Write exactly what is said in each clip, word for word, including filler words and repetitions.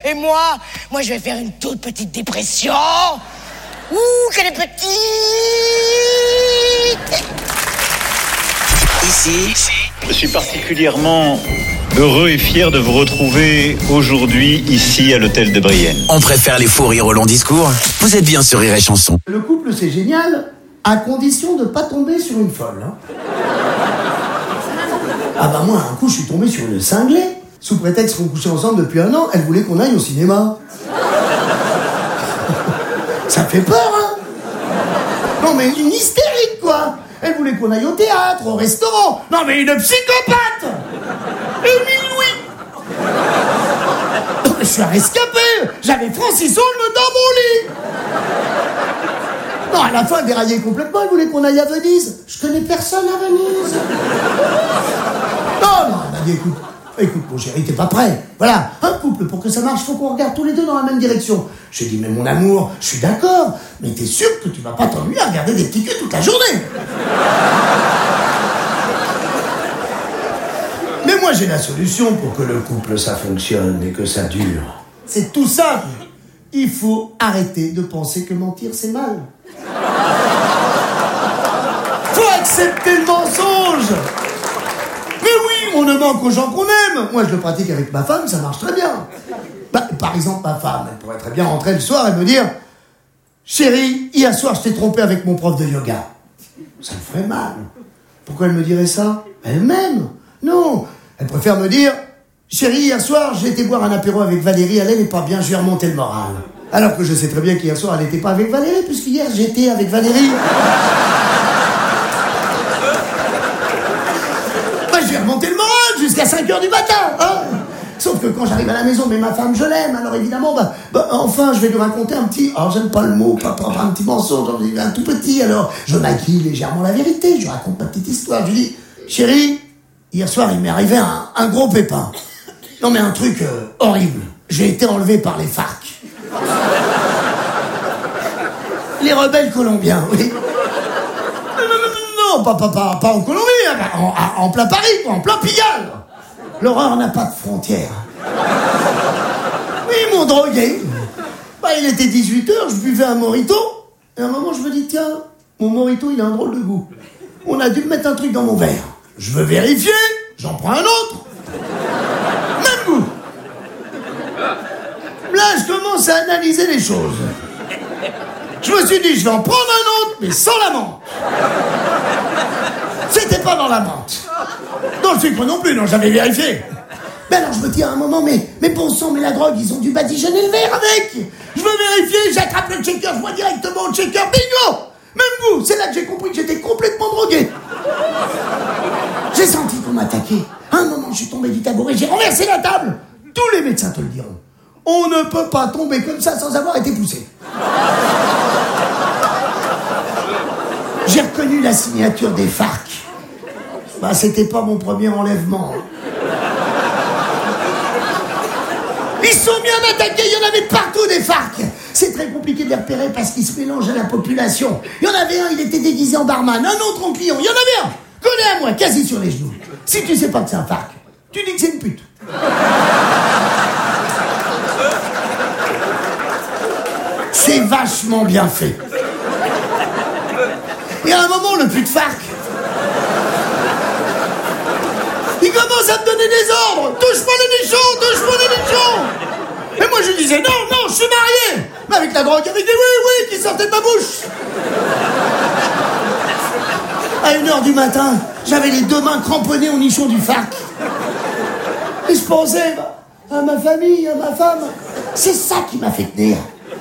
Et moi, moi, je vais faire une toute petite dépression. Ouh, qu'elle est petite. Ici, je suis particulièrement heureux et fier de vous retrouver aujourd'hui ici à l'hôtel de Brienne. On préfère les fous rires au long discours. Vous êtes bien sur Rire et Chanson. Le couple, c'est génial, à condition de pas tomber sur une folle. Hein. Ah bah moi, un coup, je suis tombé sur une cinglée. Sous prétexte qu'on couchait ensemble depuis un an, elle voulait qu'on aille au cinéma. Ça fait peur, hein. Non mais une hystérique, quoi. Elle voulait qu'on aille au théâtre, au restaurant. Non mais une psychopathe. Émile Louis. Non mais je suis un rescapé. J'avais Francis Holm dans mon lit. Non, à la fin, elle déraillait complètement. Elle voulait qu'on aille à Venise. Je connais personne à Venise. Non, non, elle m'a dit, écoute, écoute, mon chéri, t'es pas prêt. Voilà, un couple, pour que ça marche, faut qu'on regarde tous les deux dans la même direction. J'ai dit, mais mon amour, je suis d'accord, mais t'es sûr que tu vas pas t'ennuyer à regarder des petits culs toute la journée. Mais moi, j'ai la solution pour que le couple, ça fonctionne et que ça dure. C'est tout simple. Il faut arrêter de penser que mentir, c'est mal. Faut accepter le mensonge. Mais oui, on ne ment qu'aux gens qu'on aime. Moi, je le pratique avec ma femme, ça marche très bien. Bah, par exemple, ma femme, elle pourrait très bien rentrer le soir et me dire « Chérie, hier soir, je t'ai trompé avec mon prof de yoga. » Ça me ferait mal. Pourquoi elle me dirait ça? Elle m'aime. Non, elle préfère me dire « Chérie, hier soir, j'ai été boire un apéro avec Valérie, elle n'est pas bien, je lui ai remonté le moral. » Alors que je sais très bien qu'hier soir, elle n'était pas avec Valérie, puisqu'hier, j'étais avec Valérie. Moi, je lui ai remonté le moral jusqu'à cinq heures du matin, hein. Sauf que quand j'arrive à la maison, mais ma femme, je l'aime, alors évidemment, bah, bah, enfin, je vais lui raconter un petit... Alors, j'aime pas le mot, pas, pas, pas un petit mensonge, un tout petit, alors je maquille légèrement la vérité, je lui raconte ma petite histoire, je lui dis « Chérie, hier soir, il m'est arrivé un, un gros pépin. Non, mais un truc euh, horrible. J'ai été enlevé par les F A R C. Les rebelles colombiens, oui. Non, non, non, non, pas, pas, pas, pas en Colombie, en, en, en plein Paris, quoi, en plein Pigalle. L'horreur n'a pas de frontières. Oui, ils m'ont drogué. Bah, il était dix-huit heures, je buvais un mojito. Et à un moment, je me dis, tiens, mon mojito, il a un drôle de goût. On a dû me mettre un truc dans mon verre. Je veux vérifier, j'en prends un autre. Même goût. Là, je commence à analyser les choses. Je me suis dit, je vais en prendre un autre, mais sans la menthe. C'était pas dans la menthe. Dans le sucre non plus, non, j'avais vérifié. Mais alors je me dis à un moment, mais, mais bon sang, mais la drogue, ils ont dû badigeonner le verre avec. Je veux vérifier, j'attrape le checker, je vois directement le checker, bingo. Même goût, c'est là que j'ai compris que j'étais complètement drogué. J'ai senti qu'on m'attaquait. À un moment, je suis tombé vite à bourrer, j'ai renversé la table. Tous les médecins te le diront. On ne peut pas tomber comme ça sans avoir été poussé. J'ai reconnu la signature des F A R C. Bah, c'était pas mon premier enlèvement. Ils sont bien attaqués, il y en avait partout des F A R C. C'est très compliqué de les repérer parce qu'ils se mélangent à la population. Il y en avait un, il était déguisé en barman, un autre en client. Il y en avait un, collé à moi, quasi sur les genoux. Si tu sais pas que c'est un F A R C, tu dis que c'est une pute. C'est vachement bien fait. Et à un moment, le pute F A R C, il commence à me donner des ordres. Touche-moi les nichons, touche-moi les nichons. Et moi, je disais, non, non, je suis marié. Mais avec la drogue, avec des oui, oui qui sortaient de ma bouche. À une heure du matin, j'avais les deux mains cramponnées au nichon du F A R C. Et je pensais à ma famille, à ma femme. C'est ça qui m'a fait tenir.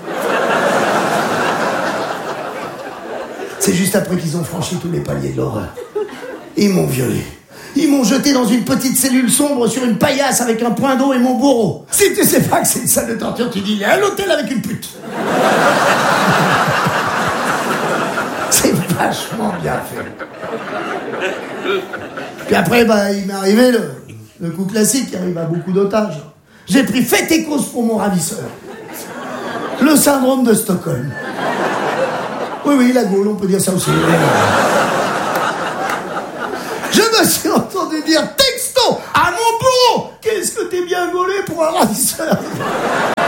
C'est juste après qu'ils ont franchi tous les paliers de l'horreur. Ils m'ont violé. Ils m'ont jeté dans une petite cellule sombre sur une paillasse avec un point d'eau et mon bourreau. Si tu sais pas que c'est une salle de torture, tu dis il est à l'hôtel avec une pute. C'est vachement bien fait. Puis après, bah, il m'est arrivé le, le coup classique qui arrive à beaucoup d'otages. J'ai pris fait et cause pour mon ravisseur. Le syndrome de Stockholm. Oui, oui, la Gaule, on peut dire ça aussi. Je me suis entendu dire texto à mon bourreau. Qu'est-ce que t'es bien gaulé pour un ravisseur.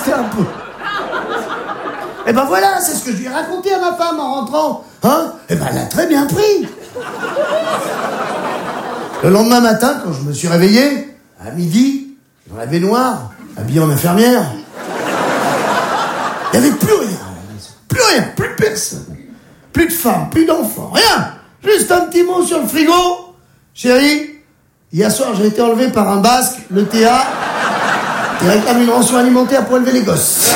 résisté un peu. Et ben voilà, c'est ce que je lui ai raconté à ma femme en rentrant. Hein? Et ben elle a très bien pris. Le lendemain matin, quand je me suis réveillé, à midi, dans la baignoire, habillé en infirmière, il n'y avait plus rien. Plus rien, plus personne. Plus de femmes, plus d'enfants, rien. Juste un petit mot sur le frigo. Chérie, hier soir j'ai été enlevé par un basque, le T A, qui réclame une rançon alimentaire pour élever les gosses.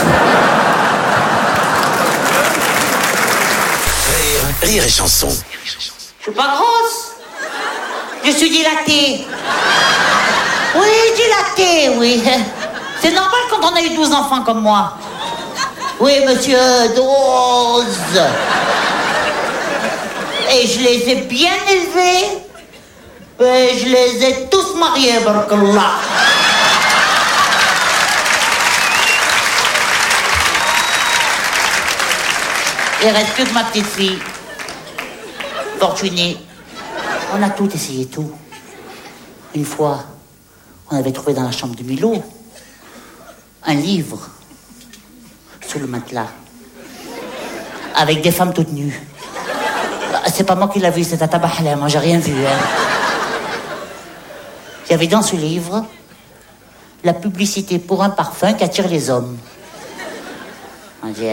Rire, rire et chanson. Je suis pas grosse. Je suis dilatée. Oui, dilatée, oui. C'est normal quand on a eu douze enfants comme moi. Oui, monsieur, douze. Et je les ai bien élevés. Et je les ai tous mariés, barakallah. Il reste plus que ma petite fille. Fortunée. On a tout essayé, tout. Une fois, on avait trouvé dans la chambre de Milo un livre sous le matelas avec des femmes toutes nues. C'est pas moi qui l'ai vu, c'est Tata Bahlem, moi j'ai rien vu. Hein. Il y avait dans ce livre la publicité pour un parfum qui attire les hommes. On dit,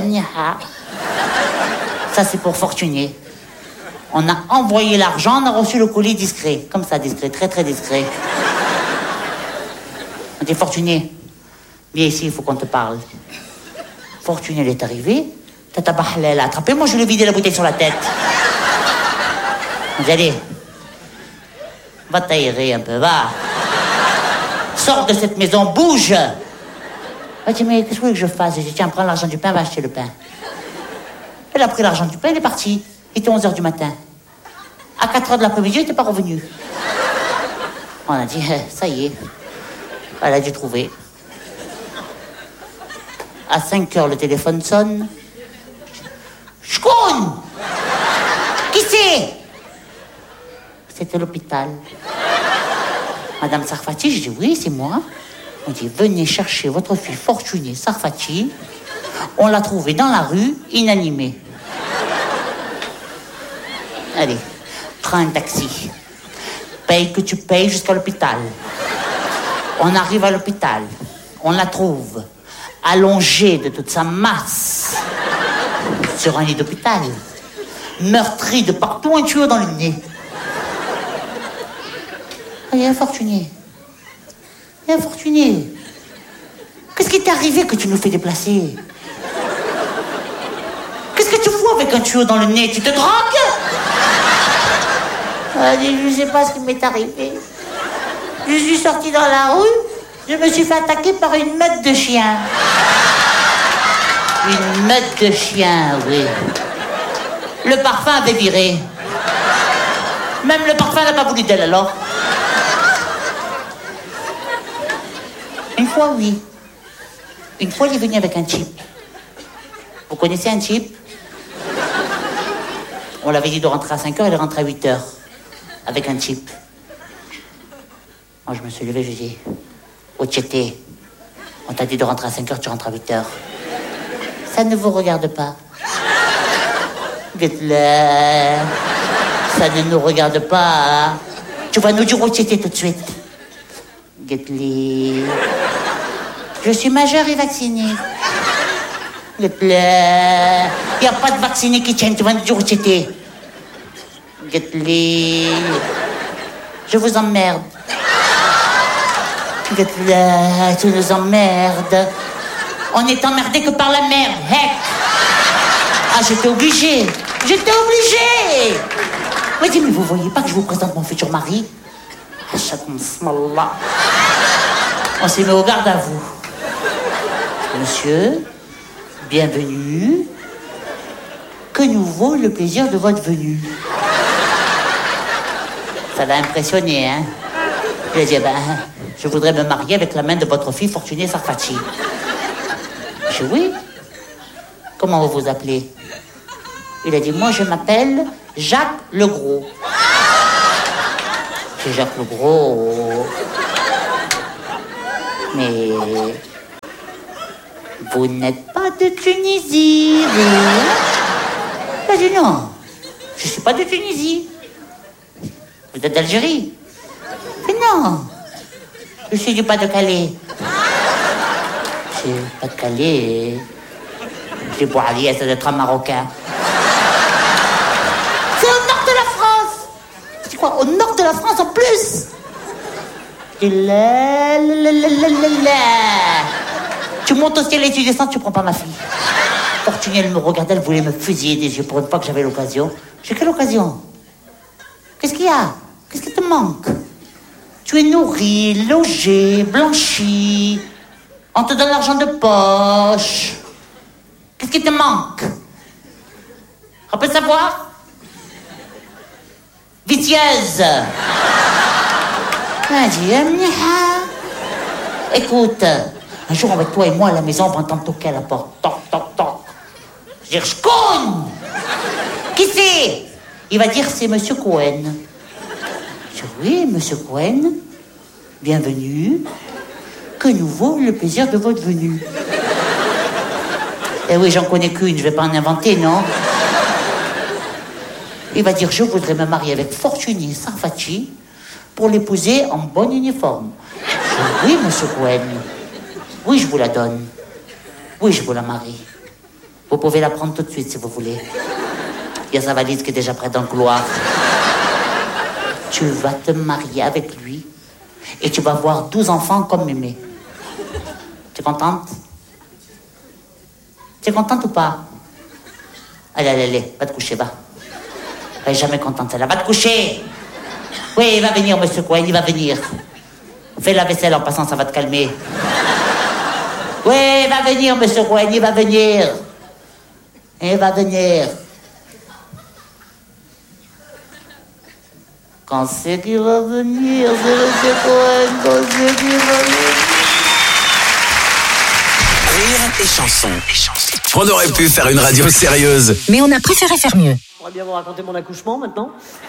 ça c'est pour Fortuné. On a envoyé l'argent, on a reçu le colis discret. Comme ça, discret, très très discret. On dit, Fortuné, viens ici, il faut qu'on te parle. Fortuné, elle est arrivée. Tata Bahlel, elle a attrapé, moi je lui ai vidé la bouteille sur la tête. On dit, allez, va t'aérer un peu, va. Sors de cette maison, bouge. Elle dit, mais qu'est-ce que vous voulez que je fasse? J'ai dit, tiens, prends l'argent du pain, va acheter le pain. Elle a pris l'argent du pain, elle est partie. Il était onze heures du matin. À quatre heures de l'après-midi, elle n'était pas revenue. On a dit, eh, ça y est. Elle a dû trouver. À cinq heures, le téléphone sonne. Shkoun! Qui c'est? C'était l'hôpital. Madame Sarfati, je dis, oui, c'est moi. On dit, venez chercher votre fille Fortunée Sarfati. On l'a trouvée dans la rue, inanimée. Allez, prends un taxi. Paye que tu payes jusqu'à l'hôpital. On arrive à l'hôpital. On la trouve allongée de toute sa masse sur un lit d'hôpital. Meurtrie de partout, un tuyau dans le nez. Allez, infortuné. Infortuné. Qu'est-ce qui t'est arrivé que tu nous fais déplacer? Qu'est-ce que tu fous avec un tuyau dans le nez? Tu te drogues? Allez, je ne sais pas ce qui m'est arrivé. Je suis sortie dans la rue, je me suis fait attaquer par une meute de chiens. Une meute de chiens, oui. Le parfum avait viré. Même le parfum n'a pas voulu d'elle, alors. Une fois, oui. Une fois, il est venu avec un chip. Vous connaissez un chip? On l'avait dit de rentrer à cinq heures, elle est rentrée à huit heures. Avec un chip. Moi, je me suis levé, je dis, oh, tchété, on t'a dit de rentrer à cinq heures, tu rentres à huit heures. Ça ne vous regarde pas. Dites-le. Ça ne nous regarde pas. Tu vas nous dire oh, tchété tout de suite. Dites-le. Je suis majeure et vaccinée. Dites-le. Il n'y a pas de vacciné qui tienne, tu vas nous dire oh, tchété. Dites-le. Je vous emmerde. Dites-le, tu nous emmerdes. On est emmerdé que par la merde, heck. Ah, j'étais obligée. J'étais obligée. Mais dis, mais vous voyez pas que je vous présente mon futur mari? On s'est mis au garde à vous. Monsieur, bienvenue. Que nous vaut le plaisir de votre venue? Ça l'a impressionné, hein? Je lui ai dit, ben, je voudrais me marier avec la main de votre fille Fortunée Sarfati. Je dis, oui. Comment vous vous appelez? Il a dit, moi je m'appelle Jacques Legros. C'est Jacques Legros. Mais Vous n'êtes pas de Tunisie, vous? Elle dit non, je suis pas de Tunisie. Vous êtes d'Algérie? Mais non, je suis du Pas-de-Calais. C'est Pas-de-Calais. C'est Boualier, ça doit être un Marocain. C'est au nord de la France. C'est quoi, au nord de la France en plus? Et là, là, là, là, là, là, là. Tu montes au ciel et tu descends, tu prends pas ma fille. Fortuné, elle me regardait, elle voulait me fusiller des yeux pour une fois que j'avais l'occasion. J'ai quelle occasion? Qu'est-ce qu'il y a? Qu'est-ce qui te manque? Tu es nourri, logé, blanchi. On te donne l'argent de poche. Qu'est-ce qui te manque? On peut savoir? Vicieuse. Écoute, un jour avec toi et moi à la maison, on va entendre toquer à la porte. Toc, toc, toc. Je vais dire, je cogne. Qui c'est? Il va dire, c'est Monsieur Cohen. Je dis, oui, Monsieur Cohen, bienvenue. Que nous vaut le plaisir de votre venue? Eh oui, j'en connais qu'une, je vais pas en inventer, non? Il va dire, je voudrais me marier avec Fortuné Sarfati pour l'épouser en bon uniforme. Je dis, oui, Monsieur Cohen. Oui, je vous la donne. Oui, je vous la marie. Vous pouvez la prendre tout de suite, si vous voulez. Il y a sa valise qui est déjà prête dans le couloir. Tu vas te marier avec lui et tu vas avoir douze enfants comme mémé. Tu es contente? Tu es contente ou pas? Allez, allez, allez, va te coucher, va. Elle est jamais contente, elle va te coucher. Oui, il va venir, Monsieur Cohen, il va venir. Fais la vaisselle en passant, ça va te calmer. Oui, il va venir, Monsieur Cohen, il va venir. Il va venir. Quand c'est qu'il va venir, c'est Monsieur Cohen, quand c'est qu'il va venir. Rire et chanson. On aurait pu faire une radio sérieuse, mais on a préféré faire mieux. On va bien vous raconter mon accouchement maintenant.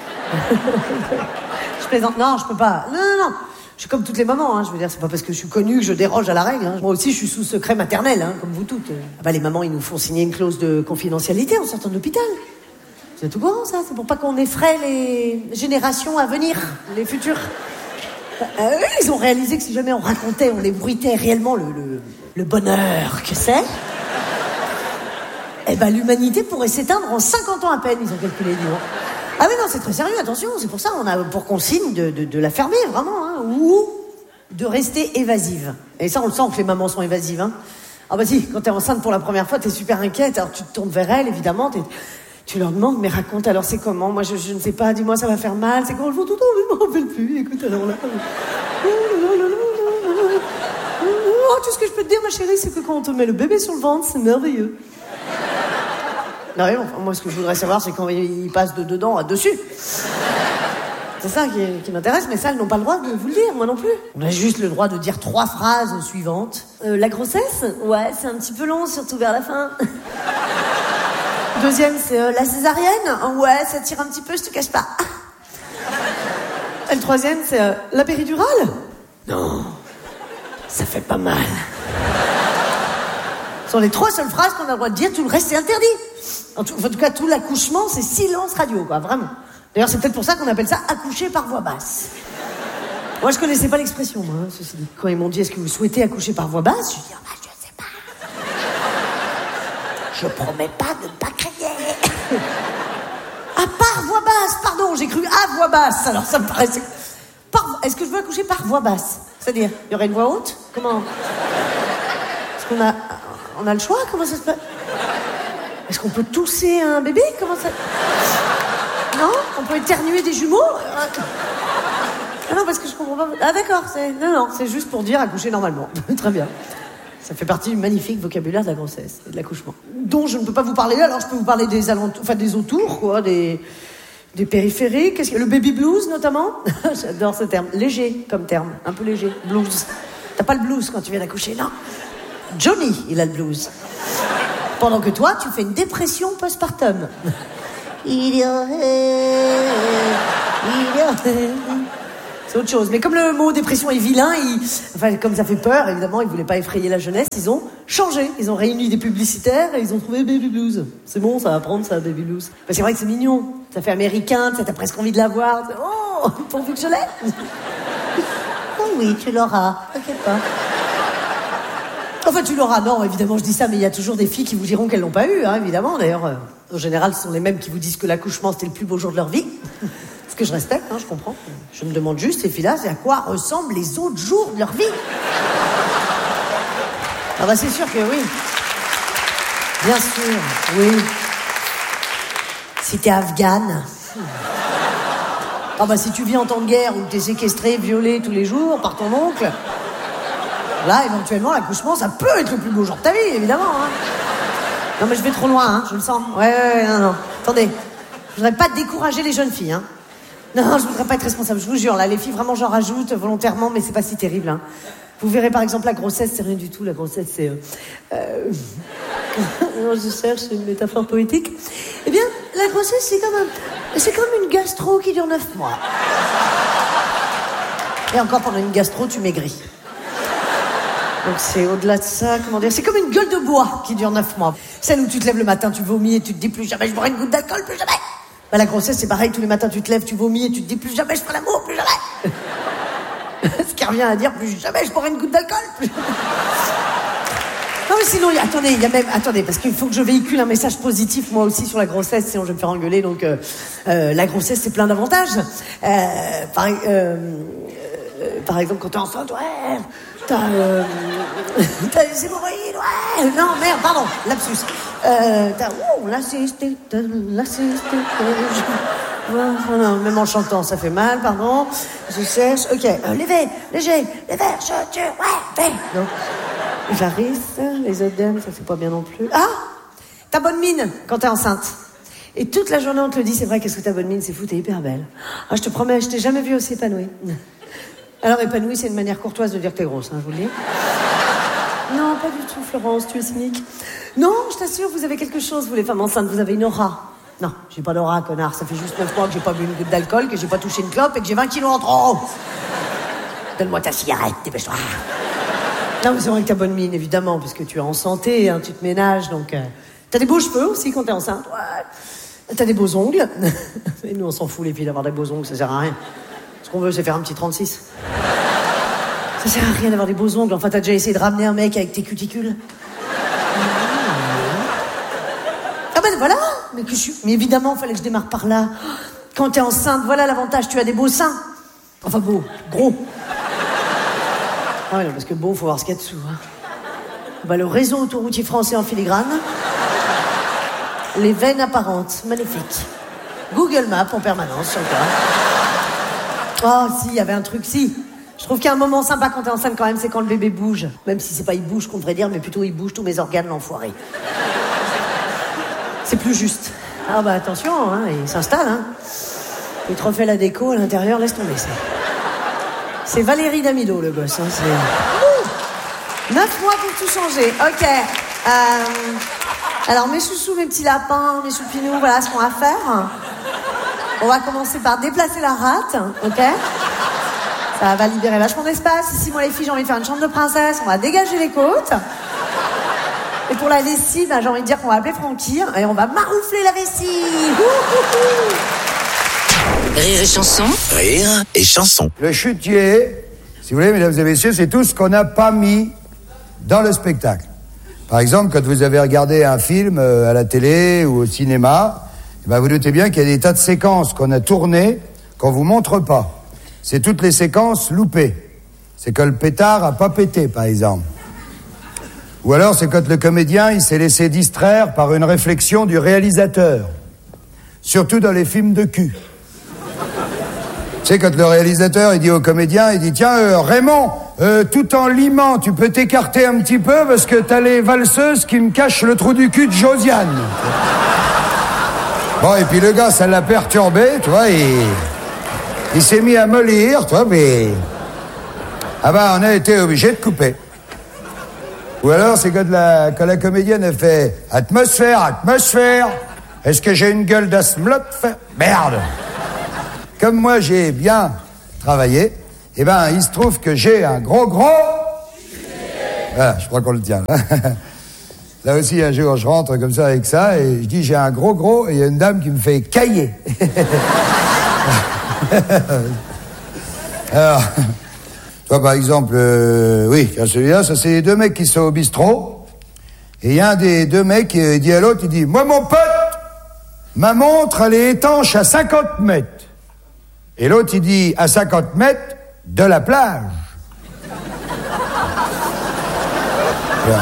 Je plaisante. Non, je peux pas. Non, non, non. Je suis comme toutes les mamans. Hein. Je veux dire, c'est pas parce que je suis connue que je déroge à la règle. Hein. Moi aussi, je suis sous secret maternel, hein, comme vous toutes. Ah bah, les mamans, ils nous font signer une clause de confidentialité en sortant de l'hôpital. C'est tout courant, ça. C'est pour pas qu'on effraie les générations à venir, les futures. Euh, ils ont réalisé que si jamais on racontait, on ébruitait réellement le, le, le bonheur que c'est, eh ben l'humanité pourrait s'éteindre en cinquante ans à peine, ils ont calculé, dis donc. Ah oui, non, c'est très sérieux, attention, c'est pour ça qu'on a pour consigne de, de, de la fermer, vraiment, hein, ou de rester évasive. Et ça, on le sent que les mamans sont évasives, hein. Ah bah si, quand t'es enceinte pour la première fois, t'es super inquiète, alors tu te tournes vers elles, évidemment, t'es... Tu leur demandes, mais raconte, alors c'est comment? Moi, je, je ne sais pas, dis-moi, ça va faire mal. C'est quand le font tout le temps, je ne me rappelle plus. Écoute, alors là... Oh, tout ce que je peux te dire, ma chérie, c'est que quand on te met le bébé sur le ventre, c'est merveilleux. Non, mais bon, moi, ce que je voudrais savoir, c'est quand il passe de dedans à dessus. C'est ça qui, qui m'intéresse, mais ça, elles n'ont pas le droit de vous le dire, moi non plus. On a juste le droit de dire trois phrases suivantes. Euh, la grossesse? Ouais, c'est un petit peu long, surtout vers la fin. Deuxième, c'est euh, la césarienne. Ouais, ça tire un petit peu, je te cache pas. Et le troisième, c'est euh, la péridurale. Non, ça fait pas mal. Ce sont les trois seules phrases qu'on a le droit de dire, tout le reste c'est interdit. En tout, en tout cas, tout l'accouchement, c'est silence radio, quoi, vraiment. D'ailleurs, c'est peut-être pour ça qu'on appelle ça accoucher par voix basse. Moi, je connaissais pas l'expression, moi. Hein, ceci dit. Quand ils m'ont dit, est-ce que vous souhaitez accoucher par voix basse, je dis, oh, bah, je sais pas. Je promets pas de ne pas crier. Ah, par voix basse, pardon, j'ai cru à voix basse. Alors, ça me paraissait... Par... Est-ce que je veux accoucher par voix basse? C'est-à-dire, il y aurait une voix haute? Comment? Est-ce qu'on a... On a le choix? Comment ça se passe? Est-ce qu'on peut tousser un bébé? Comment ça... Non? On peut éternuer des jumeaux? Ah non, parce que je comprends pas... Ah d'accord, c'est... Non, non, c'est juste pour dire accoucher normalement. Très bien. Ça fait partie du magnifique vocabulaire de la grossesse et de l'accouchement. Dont je ne peux pas vous parler, alors je peux vous parler des alentours... Enfin, des autours, quoi, des... Des périphériques. Qu'est-ce que... Le baby blues, notamment. J'adore ce terme. Léger, comme terme. Un peu léger. Blues. T'as pas le blues quand tu viens d'accoucher, non? Johnny, il a le blues. Pendant que toi, tu fais une dépression postpartum. Il y aurait... Il y aurait... C'est autre chose. Mais comme le mot dépression est vilain, il... enfin, comme ça fait peur, évidemment, ils voulaient pas effrayer la jeunesse, ils ont changé. Ils ont réuni des publicitaires et ils ont trouvé Baby Blues. C'est bon, ça va prendre ça, Baby Blues. Bah, c'est vrai que c'est mignon. Ça fait américain, ça t'as presque envie de l'avoir. Oh, pourvu que je l'ai. Oh oui, tu l'auras. T'inquiète pas. Enfin, tu l'auras, non, évidemment, je dis ça, mais il y a toujours des filles qui vous diront qu'elles l'ont pas eu, hein, évidemment. D'ailleurs, euh, en général, ce sont les mêmes qui vous disent que l'accouchement, c'était le plus beau jour de leur vie. Ce que je respecte, hein, je comprends. Je me demande juste, ces filles-là, c'est à quoi ressemblent les autres jours de leur vie. Ah bah, c'est sûr que oui. Bien sûr, oui. Si t'es afghane. Ah bah, si tu vis en temps de guerre, ou t'es séquestré, violé tous les jours par ton oncle... Là, éventuellement, l'accouchement, ça peut être le plus beau jour de ta vie, évidemment. Hein. Non, mais je vais trop loin, hein, je le sens. Ouais, ouais, ouais, non, non. Attendez, je voudrais pas décourager les jeunes filles, hein. Non, je voudrais pas être responsable, je vous jure. Là, les filles, vraiment, j'en rajoute volontairement, mais c'est pas si terrible, hein. Vous verrez, par exemple, la grossesse, c'est rien du tout. La grossesse, c'est... Euh... euh... je cherche une métaphore poétique. Eh bien, la grossesse, c'est comme un... c'est comme une gastro qui dure neuf mois. Et encore, pendant une gastro, tu maigris. Donc c'est au-delà de ça, comment dire, c'est comme une gueule de bois qui dure neuf mois. Celle où tu te lèves le matin, tu vomis et tu te dis plus jamais je boirai une goutte d'alcool, plus jamais. Bah la grossesse c'est pareil, tous les matins tu te lèves, tu vomis et tu te dis plus jamais je ferai l'amour, plus jamais. Ce qui revient à dire plus jamais je boirai une goutte d'alcool. Plus... Non mais sinon, y a, attendez, il y a même, attendez, parce qu'il faut que je véhicule un message positif moi aussi sur la grossesse, sinon je vais me faire engueuler. Donc euh, euh, la grossesse c'est plein d'avantages. Euh, par, euh, euh, par exemple quand t'es enceinte, ouais. T'as... Euh, t'as les hémorroïdes, ouais. Non, merde, pardon, lapsus. Euh, t'as... Oh, la cystite, la cystite... Oh, non, même en chantant, ça fait mal, pardon. Je cherche, ok. Euh, léger, léger, les verges, tu... Ouais, fais. Non. J'arrive, les œdèmes, ça fait pas bien non plus. Ah, t'as bonne mine quand t'es enceinte. Et toute la journée, on te le dit, c'est vrai, qu'est-ce que t'as bonne mine, c'est fou, t'es hyper belle. Ah, je te promets, je t'ai jamais vue aussi épanouie. Alors, épanouie, c'est une manière courtoise de dire que t'es grosse, hein, je vous le dis. Non, pas du tout, Florence, tu es cynique. Non, je t'assure, vous avez quelque chose, vous les femmes enceintes, vous avez une aura. Non, j'ai pas d'aura, connard, ça fait juste neuf mois que j'ai pas bu une goutte d'alcool, que j'ai pas touché une clope et que j'ai vingt kilos en trop. Donne-moi ta cigarette, dépêche-toi. Non, mais c'est vrai que t'as bonne mine, évidemment, parce que tu es en santé, hein, tu te ménages, donc... Euh, t'as des beaux cheveux aussi quand t'es enceinte, ouais. T'as des beaux ongles. Et nous, on s'en fout, les filles, d'avoir des beaux ongles, ça sert à rien. Ce qu'on veut, c'est faire un petit trente-six. Ça sert à rien d'avoir des beaux ongles. Enfin, t'as déjà essayé de ramener un mec avec tes cuticules? Ah ben voilà. Mais, que je suis... Mais évidemment, il fallait que je démarre par là. Quand t'es enceinte, voilà l'avantage, tu as des beaux seins. Enfin, beaux, gros. Ah ouais, non, parce que beau, faut voir ce qu'il y a dessous. Hein. Bah, le réseau autoroutier français en filigrane. Les veines apparentes, magnifiques. Google Maps en permanence, sur le terrain. Oh, si, il y avait un truc, si. Je trouve qu'il y a un moment sympa quand t'es enceinte quand même, c'est quand le bébé bouge. Même si c'est pas il bouge qu'on devrait dire, mais plutôt il bouge tous mes organes, l'enfoiré. C'est plus juste. Ah bah attention, hein, il s'installe, hein. Il te refait la déco à l'intérieur, laisse tomber ça. C'est Valérie Damido, le gosse, hein, c'est... Ouh, neuf mois pour tout changer, ok. Euh... Alors, mes chouchous, mes petits lapins, mes choupinous, voilà ce qu'on va faire. On va commencer par déplacer la rate, ok? Ça va libérer vachement d'espace. Ici, moi, les filles, j'ai envie de faire une chambre de princesse. On va dégager les côtes. Et pour la lessive, ben, j'ai envie de dire qu'on va appeler Francky et on va maroufler la vessie. Rire et chanson. Rire et chanson. Le chutier, si vous voulez, mesdames et messieurs, c'est tout ce qu'on n'a pas mis dans le spectacle. Par exemple, quand vous avez regardé un film euh, à la télé ou au cinéma, eh ben, vous doutez bien qu'il y a des tas de séquences qu'on a tournées qu'on vous montre pas. C'est toutes les séquences loupées. C'est quand le pétard a pas pété, par exemple. Ou alors, c'est quand le comédien, il s'est laissé distraire par une réflexion du réalisateur. Surtout dans les films de cul. Tu sais, quand le réalisateur, il dit au comédien, il dit, tiens, euh, Raymond, euh, tout en limant, tu peux t'écarter un petit peu parce que t'as les valseuses qui me cachent le trou du cul de Josiane. Bon, et puis le gars, ça l'a perturbé, tu vois, et... il s'est mis à mollir, tu vois, mais... Ah ben, on a été obligé de couper. Ou alors, c'est quand la, quand la comédienne a fait « Atmosphère, atmosphère, est-ce que j'ai une gueule d'asthme? » Merde. Comme moi, j'ai bien travaillé, Eh ben, il se trouve que j'ai un gros gros... Voilà, je crois qu'on le tient, là. Là aussi, un jour, je rentre comme ça avec ça, et je dis, j'ai un gros gros, et il y a une dame qui me fait cailler. Alors, toi, par exemple, euh, oui, celui-là, ça, c'est les deux mecs qui sont au bistrot, et il y a un des deux mecs, il dit à l'autre, il dit, moi, mon pote, ma montre, elle est étanche à cinquante mètres. Et l'autre, il dit, à cinquante mètres de la plage. Bien.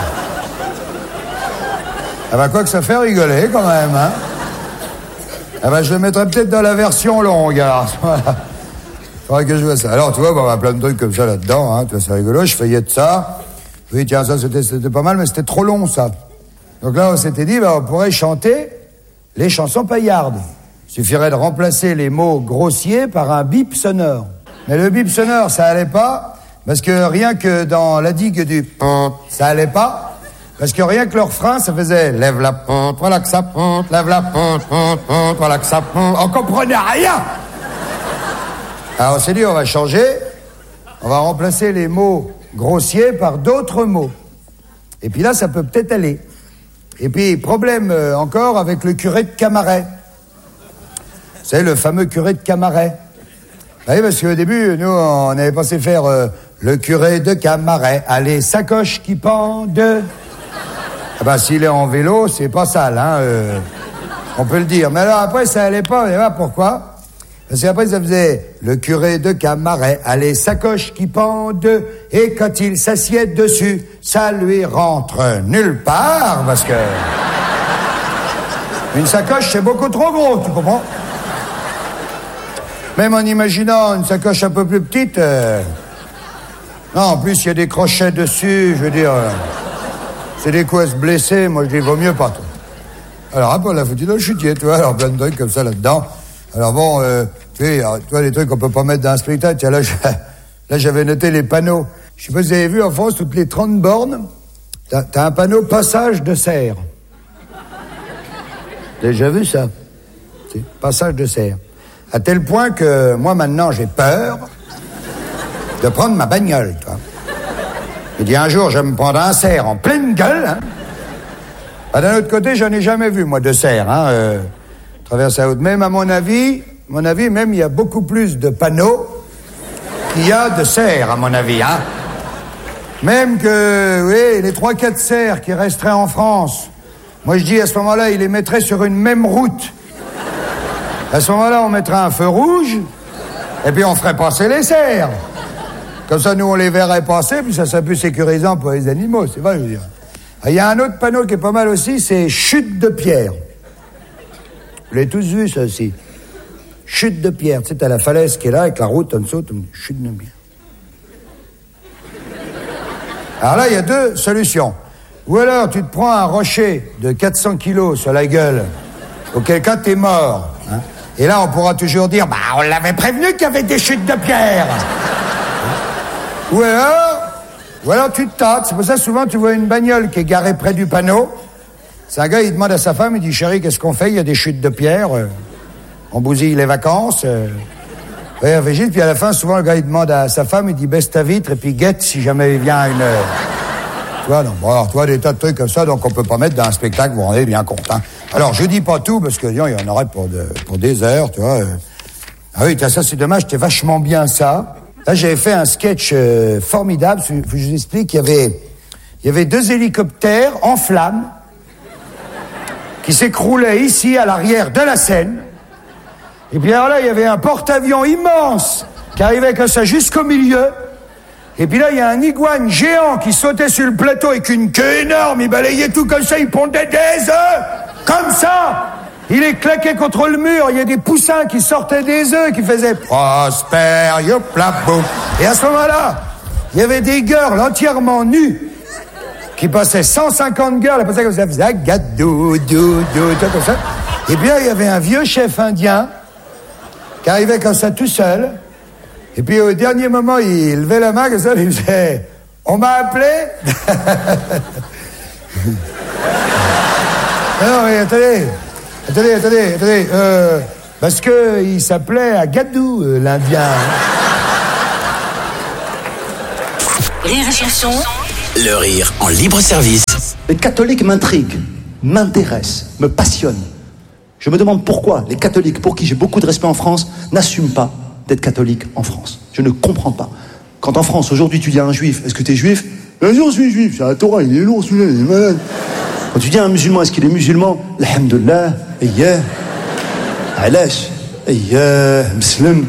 Ah bah quoi que ça fait rigoler quand même, hein. Ah bah je le mettrais peut-être dans la version longue, alors. Voilà. Faudrait que je vois ça. Alors tu vois, bah, on a plein de trucs comme ça là-dedans, hein. Tu vois, c'est rigolo, je feuillette ça. Oui, tiens, ça c'était, c'était pas mal, mais c'était trop long, ça. Donc là, on s'était dit, bah, on pourrait chanter les chansons paillardes. Il suffirait de remplacer les mots grossiers par un bip sonore. Mais le bip sonore, ça allait pas, parce que rien que dans la digue du pont, ça allait pas. Parce que rien que le refrain, ça faisait « Lève la pente, voilà que ça pente, lève la pente, pente, pente, voilà que ça pente. » On comprenait rien. Alors on s'est dit, on va changer. On va remplacer les mots grossiers par d'autres mots. Et puis là, ça peut peut-être aller. Et puis, problème euh, encore avec le curé de Camaret. Vous savez, le fameux curé de Camaret. Vous voyez, parce qu'au début, nous, on avait pensé faire euh, le curé de Camaret. Allez, sacoche qui pend. Ah ben, s'il est en vélo, c'est pas sale, hein, euh, on peut le dire. Mais alors après, ça allait pas, vous savez pas pourquoi? Parce qu'après, ça faisait le curé de Camaret, a les sacoches qui pendent, et quand il s'assied dessus, ça lui rentre nulle part, parce que... Une sacoche, c'est beaucoup trop gros, tu comprends? Même en imaginant une sacoche un peu plus petite... Euh... Non, en plus, il y a des crochets dessus, je veux dire... Euh... C'est des coups à se blesser, moi je dis, vaut mieux pas, toi. Alors après, on l'a foutu dans le chutier, tu vois, alors plein de trucs comme ça là-dedans. Alors bon, euh, tu sais, alors, tu vois, les trucs qu'on peut pas mettre dans un spectacle, tiens, là, je, là, j'avais noté les panneaux. Je sais pas si vous avez vu, en France, toutes les trente bornes, t'as, t'as un panneau passage de serre. Déjà vu ça? C'est passage de serre. À tel point que, moi, maintenant, j'ai peur de prendre ma bagnole, toi. Il dit un jour, je vais me prendre un cerf en pleine gueule. Hein. Ah, d'un autre côté, j'en ai jamais vu, moi, de cerf. Hein, euh, traverse la route. Même à mon avis, mon avis, même il y a beaucoup plus de panneaux qu'il y a de cerfs, à mon avis. Hein. Même que, oui, les trois, quatre cerfs qui resteraient en France, moi je dis à ce moment-là, ils les mettraient sur une même route. À ce moment-là, on mettrait un feu rouge, et puis on ferait passer les cerfs. Comme ça, nous, on les verrait passer, puis ça serait plus sécurisant pour les animaux, c'est vrai, je veux dire. Il y a un autre panneau qui est pas mal aussi, c'est chute de pierre. Vous l'avez tous vu, ça aussi. Chute de pierre. Tu sais, t'as la falaise qui est là, avec la route en dessous, chute de pierre. Alors là, il y a deux solutions. Ou alors, tu te prends un rocher de quatre cents kilos sur la gueule, auquel cas, t'es mort. Hein. Et là, on pourra toujours dire, bah, on l'avait prévenu qu'il y avait des chutes de pierre. Ou alors, ou alors tu te tâtes. C'est pour ça souvent tu vois une bagnole qui est garée près du panneau. C'est un gars, il demande à sa femme, il dit, chérie, qu'est-ce qu'on fait? Il y a des chutes de pierre. Euh, on bousille les vacances. Euh, ouais, on fait juste. Puis à la fin, souvent le gars, il demande à sa femme, il dit, baisse ta vitre et puis guette si jamais il vient une... Euh... Tu vois, donc, bon, alors, tu vois, des tas de trucs comme ça, donc on peut pas mettre dans un spectacle, vous vous rendez bien compte. Hein. Alors, je dis pas tout, parce que disons, il y en aurait pour, de, pour des heures, tu vois. Euh... Ah oui, ça, c'est dommage, c'était vachement bien ça. Là, j'avais fait un sketch euh, formidable. Je, je vous explique, il y avait, il y avait deux hélicoptères en flammes qui s'écroulaient ici, à l'arrière de la scène. Et puis alors là, il y avait un porte-avions immense qui arrivait comme ça jusqu'au milieu. Et puis là, il y a un iguane géant qui sautait sur le plateau avec une queue énorme. Il balayait tout comme ça, il pondait des œufs comme ça. Il est claqué contre le mur, il y a des poussins qui sortaient des œufs, qui faisaient « Prosper, yopla, boum ». Et à ce moment-là, il y avait des girls entièrement nues qui passaient cent cinquante girls, comme ça, comme ça, faisaient « Gadou, dou, dou », comme ça. Et puis là, il y avait un vieux chef indien qui arrivait comme ça tout seul. Et puis au dernier moment, il levait la main comme ça, il faisait « On m'a appelé ?» Non, mais attendez... Attendez, attendez, attendez, euh, parce que il s'appelait Agadou, euh, l'Indien. Rire et Chanson, le rire en libre service. Les catholiques m'intriguent, m'intéressent, me passionnent. Je me demande pourquoi les catholiques, pour qui j'ai beaucoup de respect en France, n'assument pas d'être catholiques en France. Je ne comprends pas. Quand en France, aujourd'hui, tu dis à un juif, est-ce que tu es juif? Bien sûr, je suis juif, c'est la Torah, il est lourd, celui-là, il est malade. Quand tu dis à un musulman, est-ce qu'il est musulman? Alhamdulillah, ayyah, alash, ayyah, muslim.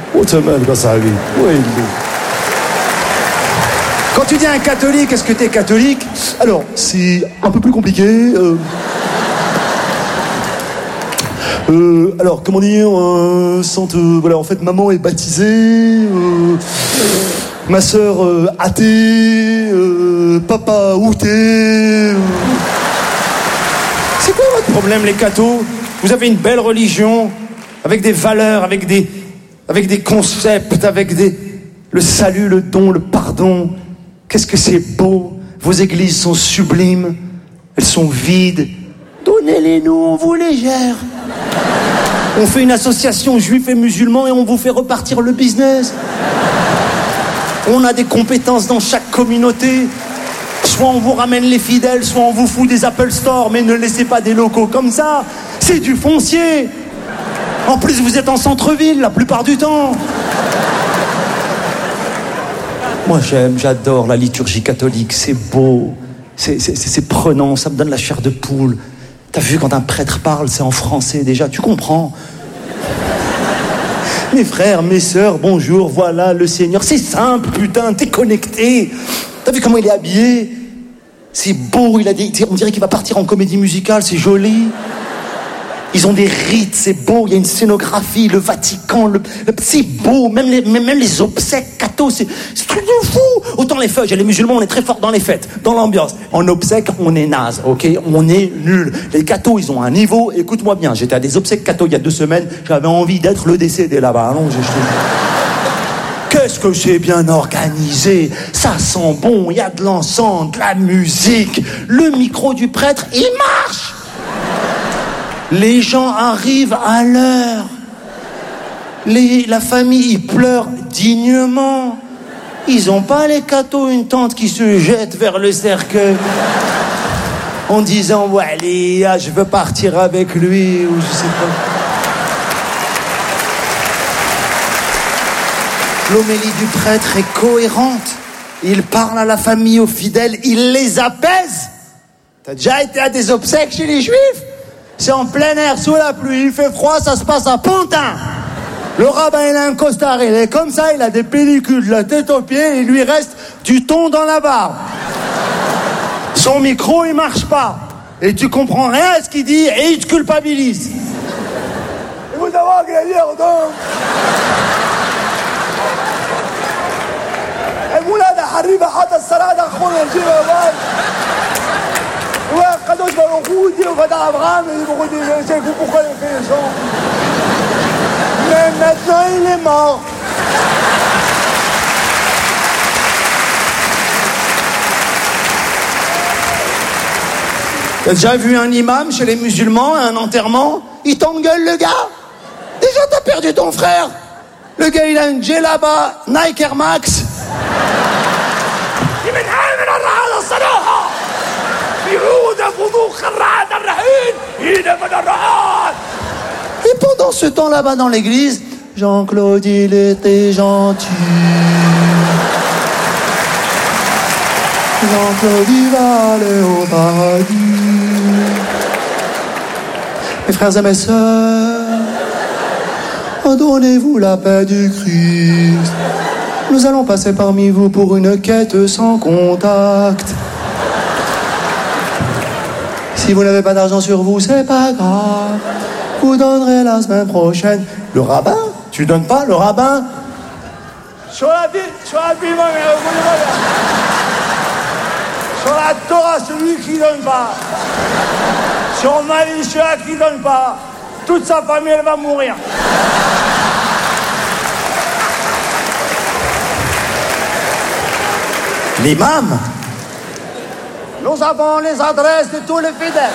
Quand tu dis à un catholique, est-ce que tu es catholique? Alors, c'est un peu plus compliqué. Euh... Euh, alors, comment dire, euh, sans te, voilà, en fait, maman est baptisée, euh, ma sœur euh, athée, euh, papa outé. Euh... C'est quoi votre problème, les cathos? Vous avez une belle religion, avec des valeurs, avec des, avec des concepts, avec des, le salut, le don, le pardon. Qu'est-ce que c'est beau. Vos églises sont sublimes, elles sont vides. Donnez-les-nous, on vous les gère. On fait une association juifs et musulmans et on vous fait repartir le business. On a des compétences dans chaque communauté. Soit on vous ramène les fidèles, soit on vous fout des Apple Store, mais ne laissez pas des locaux comme ça. C'est du foncier. En plus, vous êtes en centre-ville la plupart du temps. Moi, j'aime, j'adore la liturgie catholique. C'est beau, c'est, c'est, c'est prenant, ça me donne la chair de poule. T'as vu, quand un prêtre parle, c'est en français déjà, tu comprends. Mes frères, mes sœurs, bonjour, voilà le Seigneur. C'est simple, putain, t'es connecté. T'as vu comment il est habillé? C'est beau, il a des... on dirait qu'il va partir en comédie musicale, c'est joli. Ils ont des rites, c'est beau, il y a une scénographie, le Vatican, le, le, c'est beau, même les, même, même les obsèques cathos, c'est, c'est truc de fou. Autant les feuilles, les musulmans, on est très forts dans les fêtes, dans l'ambiance. En obsèques, on est naze, ok? On est nul. Les cathos, ils ont un niveau, écoute-moi bien, j'étais à des obsèques cathos il y a deux semaines, j'avais envie d'être le décédé là-bas. Allons, j'ai jeté. Qu'est-ce que c'est bien organisé, ça sent bon, il y a de l'encens, de la musique, le micro du prêtre, il marche. Les gens arrivent à l'heure. Les, la famille, ils pleurent dignement. Ils ont pas, les cathos, une tante qui se jette vers le cercueil en disant, ouais, allez, je veux partir avec lui, ou je sais pas. L'homélie du prêtre est cohérente. Il parle à la famille, aux fidèles, il les apaise. T'as déjà été à des obsèques chez les juifs? C'est en plein air, sous la pluie, il fait froid, ça se passe à Pantin. Le rabbin, il a un costard, il est comme ça, il a des pellicules de la tête aux pieds, il lui reste du thon dans la barbe. Son micro, il marche pas. Et tu comprends rien à ce qu'il dit, et il te culpabilise. Et vous avez gagné, donc. Et vous là, حريبة حتى السرادة خذوا الجيبة بال. وقدوش بالوقود وفتح أفغان ويقول لي شيء pourquoi il fait les gens. Mais maintenant il est mort. T'as déjà vu un imam chez les musulmans à un enterrement? Il t'engueule le gars. Déjà t'as perdu ton frère. Le gars il a une djellaba Nike Air Max. Et pendant ce temps là-bas dans l'église, Jean-Claude il était gentil. Jean-Claude il va aller au paradis. Mes frères et mes sœurs, donnez-vous la paix du Christ. Nous allons passer parmi vous pour une quête sans contact. Si vous n'avez pas d'argent sur vous, c'est pas grave. Vous donnerez la semaine prochaine. Le rabbin? Tu donnes pas, le rabbin? Sur la Bible, sur la Bible, sur la Torah, celui qui donne pas. Sur ma vie, celui qui donne pas. Toute sa famille, elle va mourir. L'imam? Nous avons les adresses de tous les fidèles.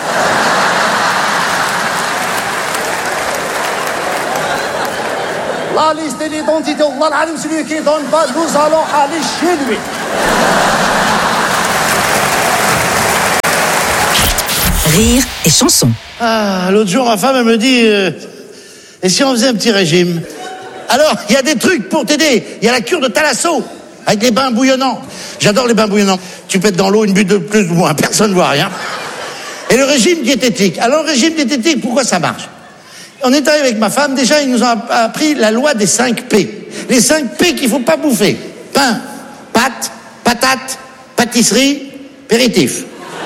La liste et l'identité, Allah alim, celui qui ne donne pas, nous allons aller chez lui. Rire et chanson. Ah, l'autre jour, ma femme, elle me dit, euh, et si on faisait un petit régime? Alors, il y a des trucs pour t'aider. Il y a la cure de Thalasso, avec les bains bouillonnants. J'adore les bains bouillonnants. Tu pètes dans l'eau une butte de plus ou moins, personne ne voit rien. Et le régime diététique. Alors, le régime diététique, pourquoi ça marche? On est arrivé avec ma femme, déjà, ils nous ont appris la loi des cinq P. Les cinq P qu'il faut pas bouffer. Pain, pâtes, patates, pâtisserie, apéritif.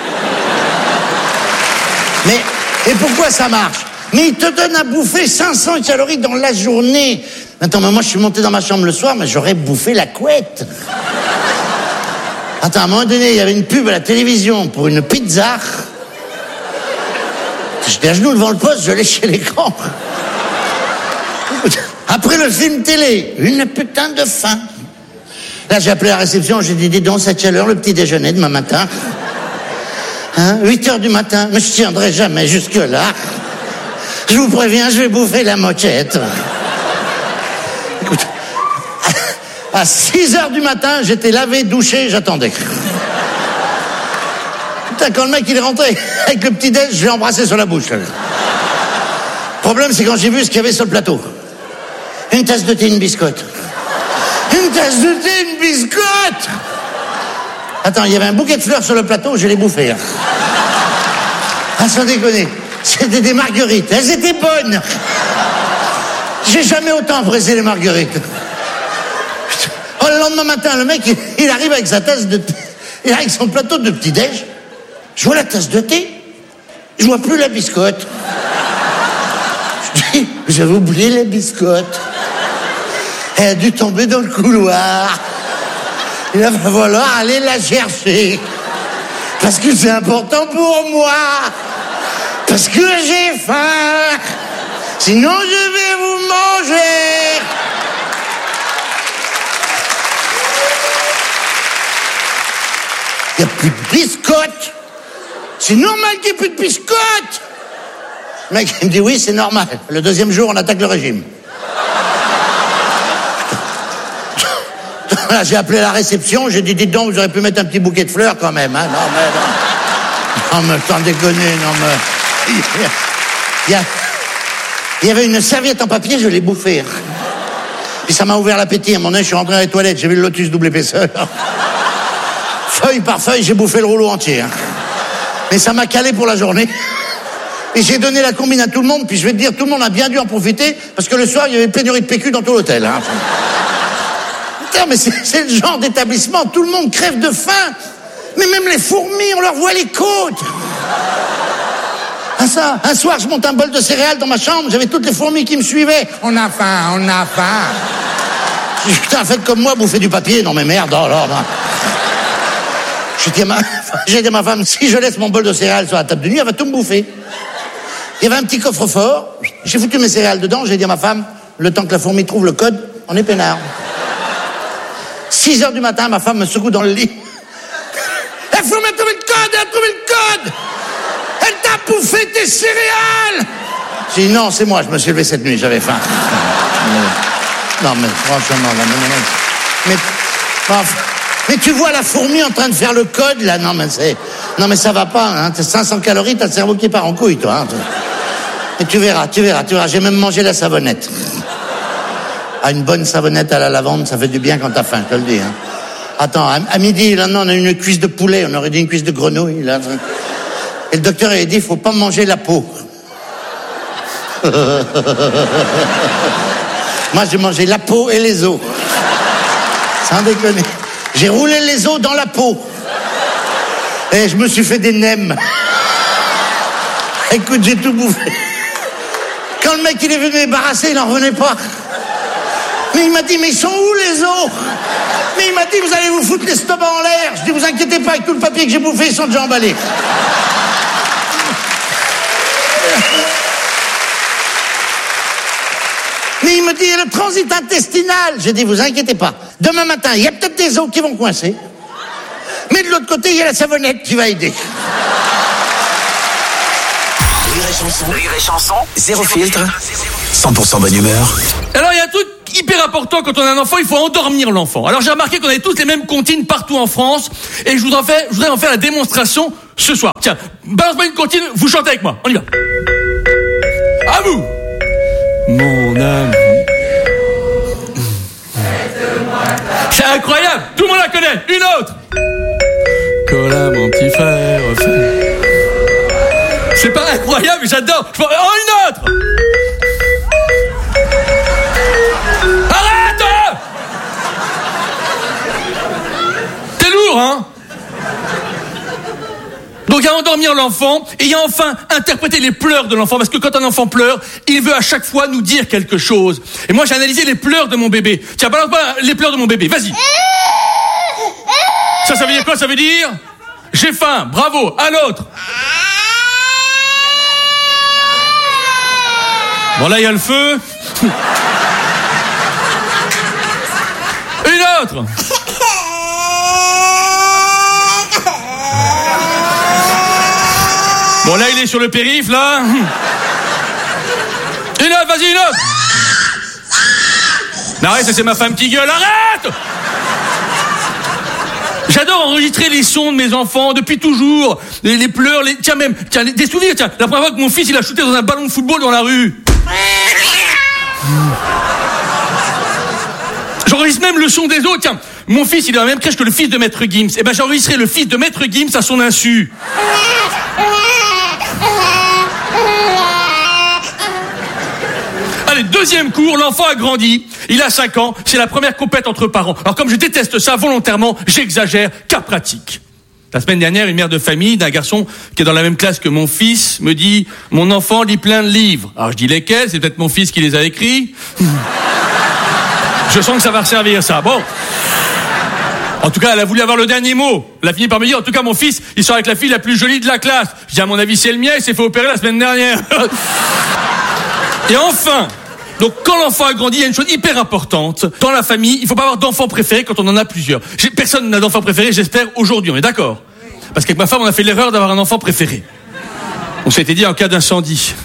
Mais, et pourquoi ça marche? Mais il te donne à bouffer cinq cents calories dans la journée. Attends, mais moi je suis monté dans ma chambre le soir, mais j'aurais bouffé la couette. Attends, à un moment donné, il y avait une pub à la télévision pour une pizza. J'étais à genoux devant le poste, je léchais l'écran. Après le film télé, une putain de faim. Là, j'ai appelé la réception, j'ai dit, dis donc, c'est à quelle heure le petit déjeuner demain matin? Hein, huit heures du matin, mais je tiendrai jamais jusque-là. Je vous préviens, je vais bouffer la moquette. Écoute, à six heures du matin, j'étais lavé, douché, j'attendais. Putain, quand le mec il est rentré avec le petit déj, je l'ai embrassé sur la bouche. Le problème, c'est quand j'ai vu ce qu'il y avait sur le plateau. Une tasse de thé, une biscotte. Une tasse de thé, une biscotte. Attends, il y avait un bouquet de fleurs sur le plateau, je l'ai bouffé. Hein. Ah, sans déconner. C'était des marguerites. Elles étaient bonnes. J'ai jamais autant apprécié les marguerites. Oh, le lendemain matin, le mec, il, il arrive avec sa tasse de thé. Il arrive avec son plateau de petit-déj. Je vois la tasse de thé. Je vois plus la biscotte. Je dis, j'avais oublié la biscotte. Elle a dû tomber dans le couloir. Il va falloir aller la chercher. Parce que c'est important pour moi. Parce que j'ai faim. Sinon, je vais vous manger. Il n'y a plus de biscottes. C'est normal qu'il n'y ait plus de biscottes. Le mec, il me dit oui, c'est normal. Le deuxième jour, on attaque le régime. Là, j'ai appelé la réception, j'ai dit, dites donc, vous auriez pu mettre un petit bouquet de fleurs quand même, hein. Non, mais non. Non, mais sans déconner, non, mais. Il y, a... Il y avait une serviette en papier, je l'ai bouffée. Puis ça m'a ouvert l'appétit. À un moment donné, je suis rentré dans les toilettes, j'ai vu le Lotus double épaisseur. Feuille par feuille, j'ai bouffé le rouleau entier. Hein. Mais ça m'a calé pour la journée. Et j'ai donné la combine à tout le monde, puis je vais te dire, tout le monde a bien dû en profiter, parce que le soir, il y avait pénurie de P Q dans tout l'hôtel. Hein. Putain, mais c'est, c'est le genre d'établissement, tout le monde crève de faim. Mais même les fourmis, on leur voit les côtes. Ah ça, un soir, je monte un bol de céréales dans ma chambre, j'avais toutes les fourmis qui me suivaient. On a faim, on a faim. Je dis, putain, faites comme moi, bouffez du papier. Non mais merde, oh là là. J'ai dit, à ma... J'ai dit à ma femme, si je laisse mon bol de céréales sur la table de nuit, elle va tout me bouffer. Il y avait un petit coffre-fort, j'ai foutu mes céréales dedans, j'ai dit à ma femme, le temps que la fourmi trouve le code, on est peinard. six heures du matin, ma femme me secoue dans le lit. La fourmi a trouvé le code, elle a trouvé le code. Elle t'a bouffé tes céréales. J'ai dit non, c'est moi, je me suis levé cette nuit, j'avais faim. Non mais franchement, là, non, non, mais, mais, mais tu vois la fourmi en train de faire le code là, non mais c'est, non mais ça va pas, hein. T'as cinq cents calories, t'as le cerveau qui part en couille, toi. Hein. Et tu verras, tu verras, tu verras. J'ai même mangé la savonnette. Ah, une bonne savonnette à la lavande, ça fait du bien quand t'as faim, je te le dis. Hein. Attends, à, à midi, là, non, on a une cuisse de poulet, on aurait dit une cuisse de grenouille, là. Et le docteur a dit, il faut pas manger la peau. Moi, j'ai mangé la peau et les os. Sans déconner. J'ai roulé les os dans la peau. Et je me suis fait des nems. Écoute, j'ai tout bouffé. Quand le mec, il est venu débarrasser, il n'en revenait pas. Mais il m'a dit, mais ils sont où les os? Mais il m'a dit, vous allez vous foutre l'estomac en l'air. Je dis, vous inquiétez pas, avec tout le papier que j'ai bouffé, ils sont déjà emballés. Mais il me dit, le transit intestinal. J'ai dit, vous inquiétez pas. Demain matin, il y a peut-être des os qui vont coincer. Mais de l'autre côté, il y a la savonnette qui va aider. Rire et chanson, Rire et chanson, zéro filtre, cent pour cent bonne humeur. Alors, il y a un truc hyper important quand on a un enfant, il faut endormir l'enfant. Alors j'ai remarqué qu'on avait tous les mêmes comptines partout en France, et je voudrais en faire, je voudrais en faire la démonstration ce soir. Tiens, balance-moi une comptine, vous chantez avec moi, on y va. À vous. Mon ami. C'est incroyable, tout le monde la connaît. Une autre. Colin, mon petit frère. C'est pas incroyable, mais j'adore. Oh, une autre. Arrête. T'es lourd, hein. Donc il y a endormir l'enfant, et il y a enfin interpréter les pleurs de l'enfant, parce que quand un enfant pleure, il veut à chaque fois nous dire quelque chose. Et moi j'ai analysé les pleurs de mon bébé. Tiens, balance-moi les pleurs de mon bébé, vas-y. Ça, ça veut dire quoi? Ça veut dire j'ai faim, bravo, à l'autre. Bon là il y a le feu. Une autre. Bon là il est sur le périph' là. Une autre, vas-y, une autre. Non, arrête, ça c'est ma femme qui gueule, arrête. J'adore enregistrer les sons de mes enfants depuis toujours, les, les pleurs, les... tiens même, tiens, des souvenirs, tiens, la première fois que mon fils il a shooté dans un ballon de football dans la rue. J'enregistre même le son des autres, tiens, mon fils il est dans la même crèche que le fils de Maître Gims, et ben j'ai enregistré le fils de Maître Gims à son insu. Allez, deuxième cours, l'enfant a grandi, il a cinq ans, c'est la première compète entre parents. Alors comme je déteste ça volontairement, j'exagère, cas pratique. La semaine dernière, une mère de famille d'un garçon qui est dans la même classe que mon fils me dit « Mon enfant lit plein de livres ». Alors je dis « Lesquels ? C'est peut-être mon fils qui les a écrits ?» Je sens que ça va resservir ça. Bon. En tout cas, elle a voulu avoir le dernier mot. Elle a fini par me dire « En tout cas, mon fils, il sort avec la fille la plus jolie de la classe ». Je dis « À mon avis, c'est le mien, il s'est fait opérer la semaine dernière. » Et enfin... Donc quand l'enfant a grandi, il y a une chose hyper importante. Dans la famille, il ne faut pas avoir d'enfant préféré quand on en a plusieurs. J'ai, personne n'a d'enfant préféré, j'espère, aujourd'hui. On est d'accord? Parce qu'avec ma femme, on a fait l'erreur d'avoir un enfant préféré. On s'était dit en cas d'incendie.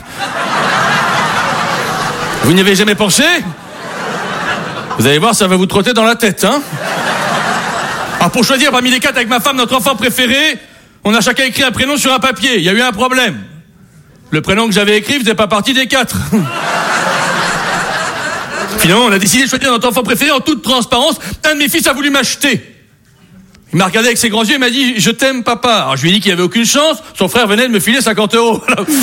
Vous n'y avez jamais pensé? Vous allez voir, ça va vous trotter dans la tête, hein? Alors pour choisir parmi les quatre avec ma femme notre enfant préféré, on a chacun écrit un prénom sur un papier. Il y a eu un problème. Le prénom que j'avais écrit faisait pas partie des quatre. Finalement, on a décidé de choisir notre enfant préféré en toute transparence. Un de mes fils a voulu m'acheter. Il m'a regardé avec ses grands yeux et m'a dit « Je t'aime, papa ». Alors je lui ai dit qu'il avait aucune chance. Son frère venait de me filer cinquante euros.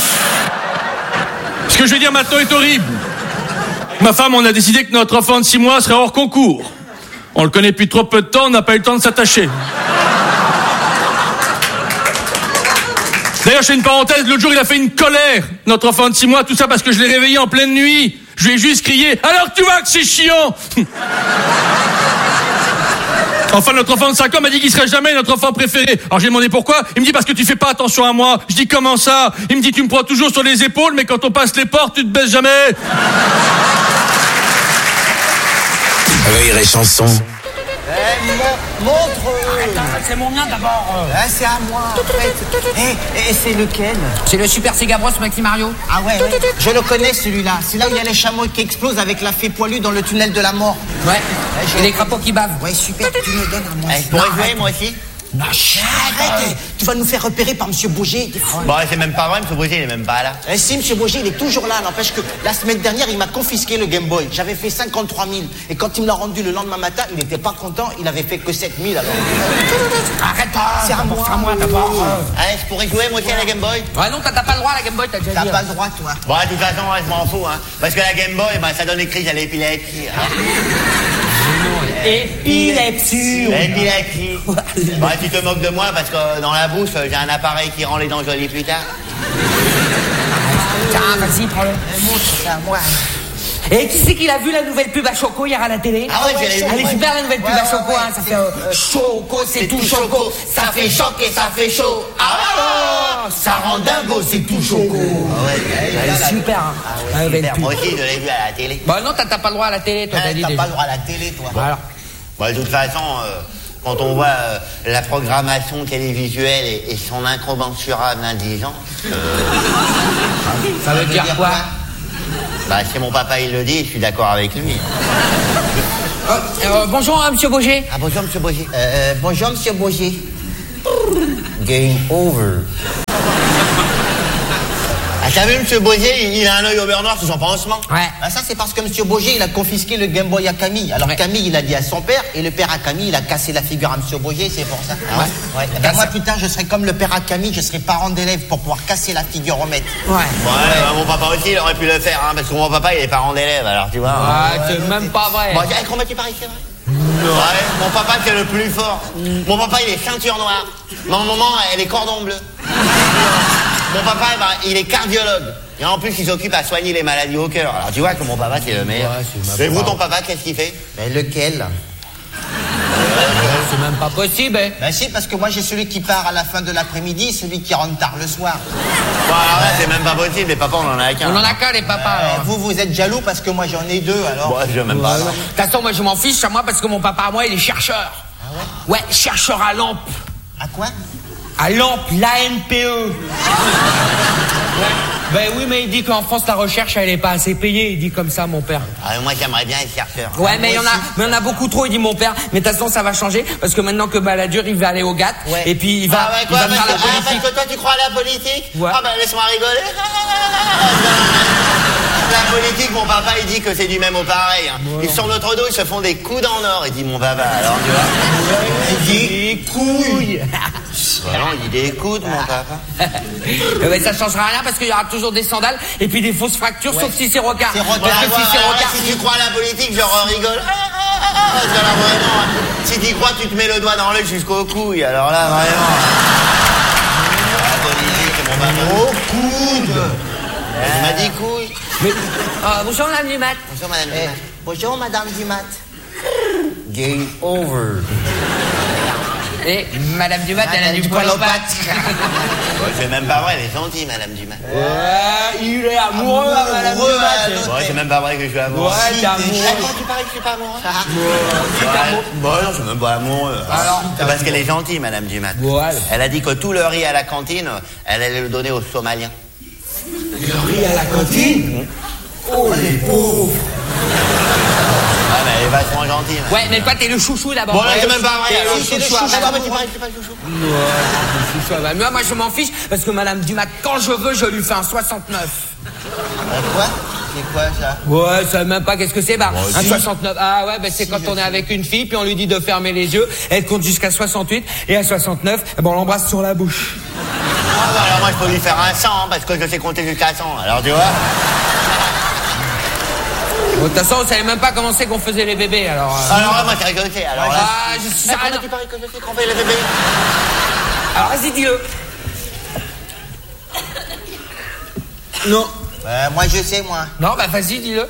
Ce que je vais dire maintenant est horrible. Ma femme, on a décidé que notre enfant de six mois serait hors concours. On le connaît depuis trop peu de temps, on n'a pas eu le temps de s'attacher. D'ailleurs, je fais une parenthèse, l'autre jour, il a fait une colère, notre enfant de six mois, tout ça parce que je l'ai réveillé en pleine nuit. Je lui ai juste crié « Alors tu vois que c'est chiant !» Enfin, notre enfant de cinq ans m'a dit qu'il serait jamais notre enfant préféré. Alors j'ai demandé pourquoi. Il me dit « Parce que tu fais pas attention à moi. » Je dis « Comment ça ?» Il me dit « Tu me prends toujours sur les épaules, mais quand on passe les portes, tu te baisses jamais. » Rire et chanson. Eh, mon, montre. Arrête, c'est mon mien d'abord. Ah, c'est à moi. Et, et c'est lequel? C'est le Super Sega Bros Maxi Mario. Ah ouais, ouais. Je le connais celui-là. C'est là où il y a les chameaux qui explosent avec la fée poilue dans le tunnel de la mort. Ouais. ouais je... Et les crapauds qui bavent. Ouais, super. Tu me donnes à moi. Eh, je pourrais jouer moi aussi? Non, arrête. Tu vas nous faire repérer par Monsieur Bauger. Bon, c'est même pas vrai, Monsieur Bauger, il est même pas là. Eh si, Monsieur Bauger, il est toujours là. N'empêche que la semaine dernière, il m'a confisqué le Game Boy. J'avais fait cinquante-trois mille. Et quand il me l'a rendu le lendemain matin, il n'était pas content. Il avait fait que sept mille alors. Arrête pas. C'est à moi, à moi d'abord. Allez, je pourrais jouer moi aussi à la Game Boy? Ouais, non, t'as pas le droit à la Game Boy, t'as déjà dit. T'as pas le droit, toi. Bon, de toute façon, ouais, je m'en fous, hein. Parce que la Game Boy, ben, ça donne des crises à l'épilepsie. Hein. Épilepsie. Épilepsie. Bon, tu te moques de moi parce que dans la bouche, j'ai un appareil qui rend les dents jolies plus tard. Tiens, vas-y, prends-le. C'est à moi. Et qui c'est qu'il a vu la nouvelle pub à Choco hier à la télé? Ah ouais, je l'ai vu. Elle est super la nouvelle pub ouais, à Choco, ouais, hein, ça fait euh, Choco, c'est tout Choco, ça fait choquer, ça fait chaud. Ah, ça rend dingo, c'est tout Choco. Ah ouais, elle est super, hein. Ah ouais, super. Moi aussi, je l'ai vu à la télé. Bah non, t'as pas le droit à la télé, toi, hein, t'as dit T'as déjà. pas le droit à la télé, toi. Voilà. Bon, de toute façon, euh, quand on voit euh, la programmation télévisuelle et, et son incommensurable indigence... Euh... Ça veut dire quoi? Bah, si mon papa il le dit, je suis d'accord avec lui. Euh, euh, bonjour, hein, monsieur Boger. Ah, bonjour, monsieur Boger. Euh, euh, bonjour, monsieur Boger. Game over. Ah, t'as vu, monsieur Boger, il a un œil au beurre noir sous son pansement. Ouais. Ah, ça, c'est parce que monsieur Boger, il a confisqué le Game Boy à Camille. Alors, ouais. Camille, il a dit à son père, et le père à Camille, il a cassé la figure à monsieur Boger, c'est pour ça. Ah, ouais. Ouais. Ben, moi, plus tard, je serai comme le père à Camille, je serai parent d'élève pour pouvoir casser la figure au maître. Ouais. Ouais, ouais. Bah, mon papa aussi, il aurait pu le faire, hein, parce que mon papa, il est parent d'élève, alors, tu vois. Ouais, hein. c'est ouais, même pas vrai. Bon, avec Romain, tu paries, c'est vrai? Non. Ouais, mon papa, c'est le plus fort. Mm. Mon papa, il est ceinture noire. Ma maman, elle est cordon bleu. Mon papa, eh ben, il est cardiologue. Et en plus, il s'occupe à soigner les maladies au cœur. Alors, tu vois que mon papa, c'est le meilleur. Ouais, et vous, ton papa, qu'est-ce qu'il fait? Mais lequel? C'est même pas possible, hein. Ben si, parce que moi, j'ai celui qui part à la fin de l'après-midi et celui qui rentre tard le soir. Bon, alors là, c'est même pas possible. Les papas, on en a qu'un. On en a qu'un, les papas. Euh, vous, vous êtes jaloux parce que moi, j'en ai deux, alors. Bon, je même pas. De toute façon, moi, je m'en fiche à moi parce que mon papa, à moi, il est chercheur. Ah ouais? Ouais, chercheur à lampe. À quoi? À lampe, l'A M P E. Ouais. Ben oui, mais il dit qu'en France, la recherche, elle est pas assez payée. Il dit comme ça, mon père. Ah, moi, j'aimerais bien être chercheur. Ouais, mais il y en a, mais il y en a beaucoup trop, il dit mon père. Mais de toute façon, ça va changer parce que maintenant que Balladur, il va aller au G A T. Ouais. Et puis il va, ah ouais, il quoi, va parce faire que, la politique. Ah, parce que toi, tu crois à la politique? Ouais. Ah, ben, laisse-moi rigoler. La politique, mon papa, il dit que c'est du même au pareil. Hein. Ouais. Ils sont notre dos, ils se font des coudes en or. Il dit mon papa, alors tu vois. Il dit des couilles. Vraiment, il dit des coudes, mon papa. Mais ça changera rien parce qu'il y aura toujours des sandales et puis des fausses fractures, ouais. Sauf si c'est Rocard. C'est Rocard. Parce que si c'est Rocard. Si tu crois à la politique, je rigole. Parce que là, vraiment, hein, si tu crois, tu te mets le doigt dans l'œil jusqu'aux couilles. Alors là, vraiment. La politique, mon papa. Aux coudes. Il m'a dit couilles. Mais, euh, bonjour, madame Dumat. Bonjour, madame Dumat. Eh. Bonjour, madame Dumat. Game over. Et madame Dumat, madame elle a du poil aux pattes. Ouais, c'est même pas vrai, elle est gentille, madame Dumat. Ouais, il est amoureux, amoureux madame Dumat. Ouais, c'est même pas vrai que je suis amoureux. Ouais, t'es amoureux. Comment tu paries que je suis pas amoureux? Ouais, bon, non, je suis même pas amoureux. Alors, c'est parce qu'elle est gentille, madame Dumat. Ouais. Elle a dit que tout le riz à la cantine, elle allait le donner aux Somaliens. Le riz à la cantine? Mmh. Oh, les pauvres. Ah, mais elle est vachement gentille. Ouais, mais toi, t'es le chouchou d'abord. Bon, là, c'est même pas vrai. Si, c'est le chouchou. Ah, mais tu paries que c'est pas le chouchou. Ouais, c'est le chouchou. Moi, je m'en fiche parce que madame Dumat, quand je veux, je lui fais un soixante-neuf. Euh, quoi? C'est quoi ça? Ouais, je sais même pas qu'est-ce que c'est. Bah, un soixante-neuf. Ah ouais, bah, c'est si, quand on est avec une fille, puis on lui dit de fermer les yeux. Elle compte jusqu'à soixante-huit. Et à soixante-neuf, bon, on l'embrasse sur la bouche. Ah bah alors moi, je peux lui faire un cent, hein, parce que je sais compter jusqu'à cent. Alors, tu vois? De toute façon, on savait même pas comment c'est qu'on faisait les bébés, alors... Euh... Alors là, moi, c'est rigolé, alors là... Ah, je suis... Ah, comment tu paries que je sais qu'on fait les bébés? Alors, vas-y, dis-le. Non. Euh, moi, je sais, moi. Non, bah, vas-y, dis-le.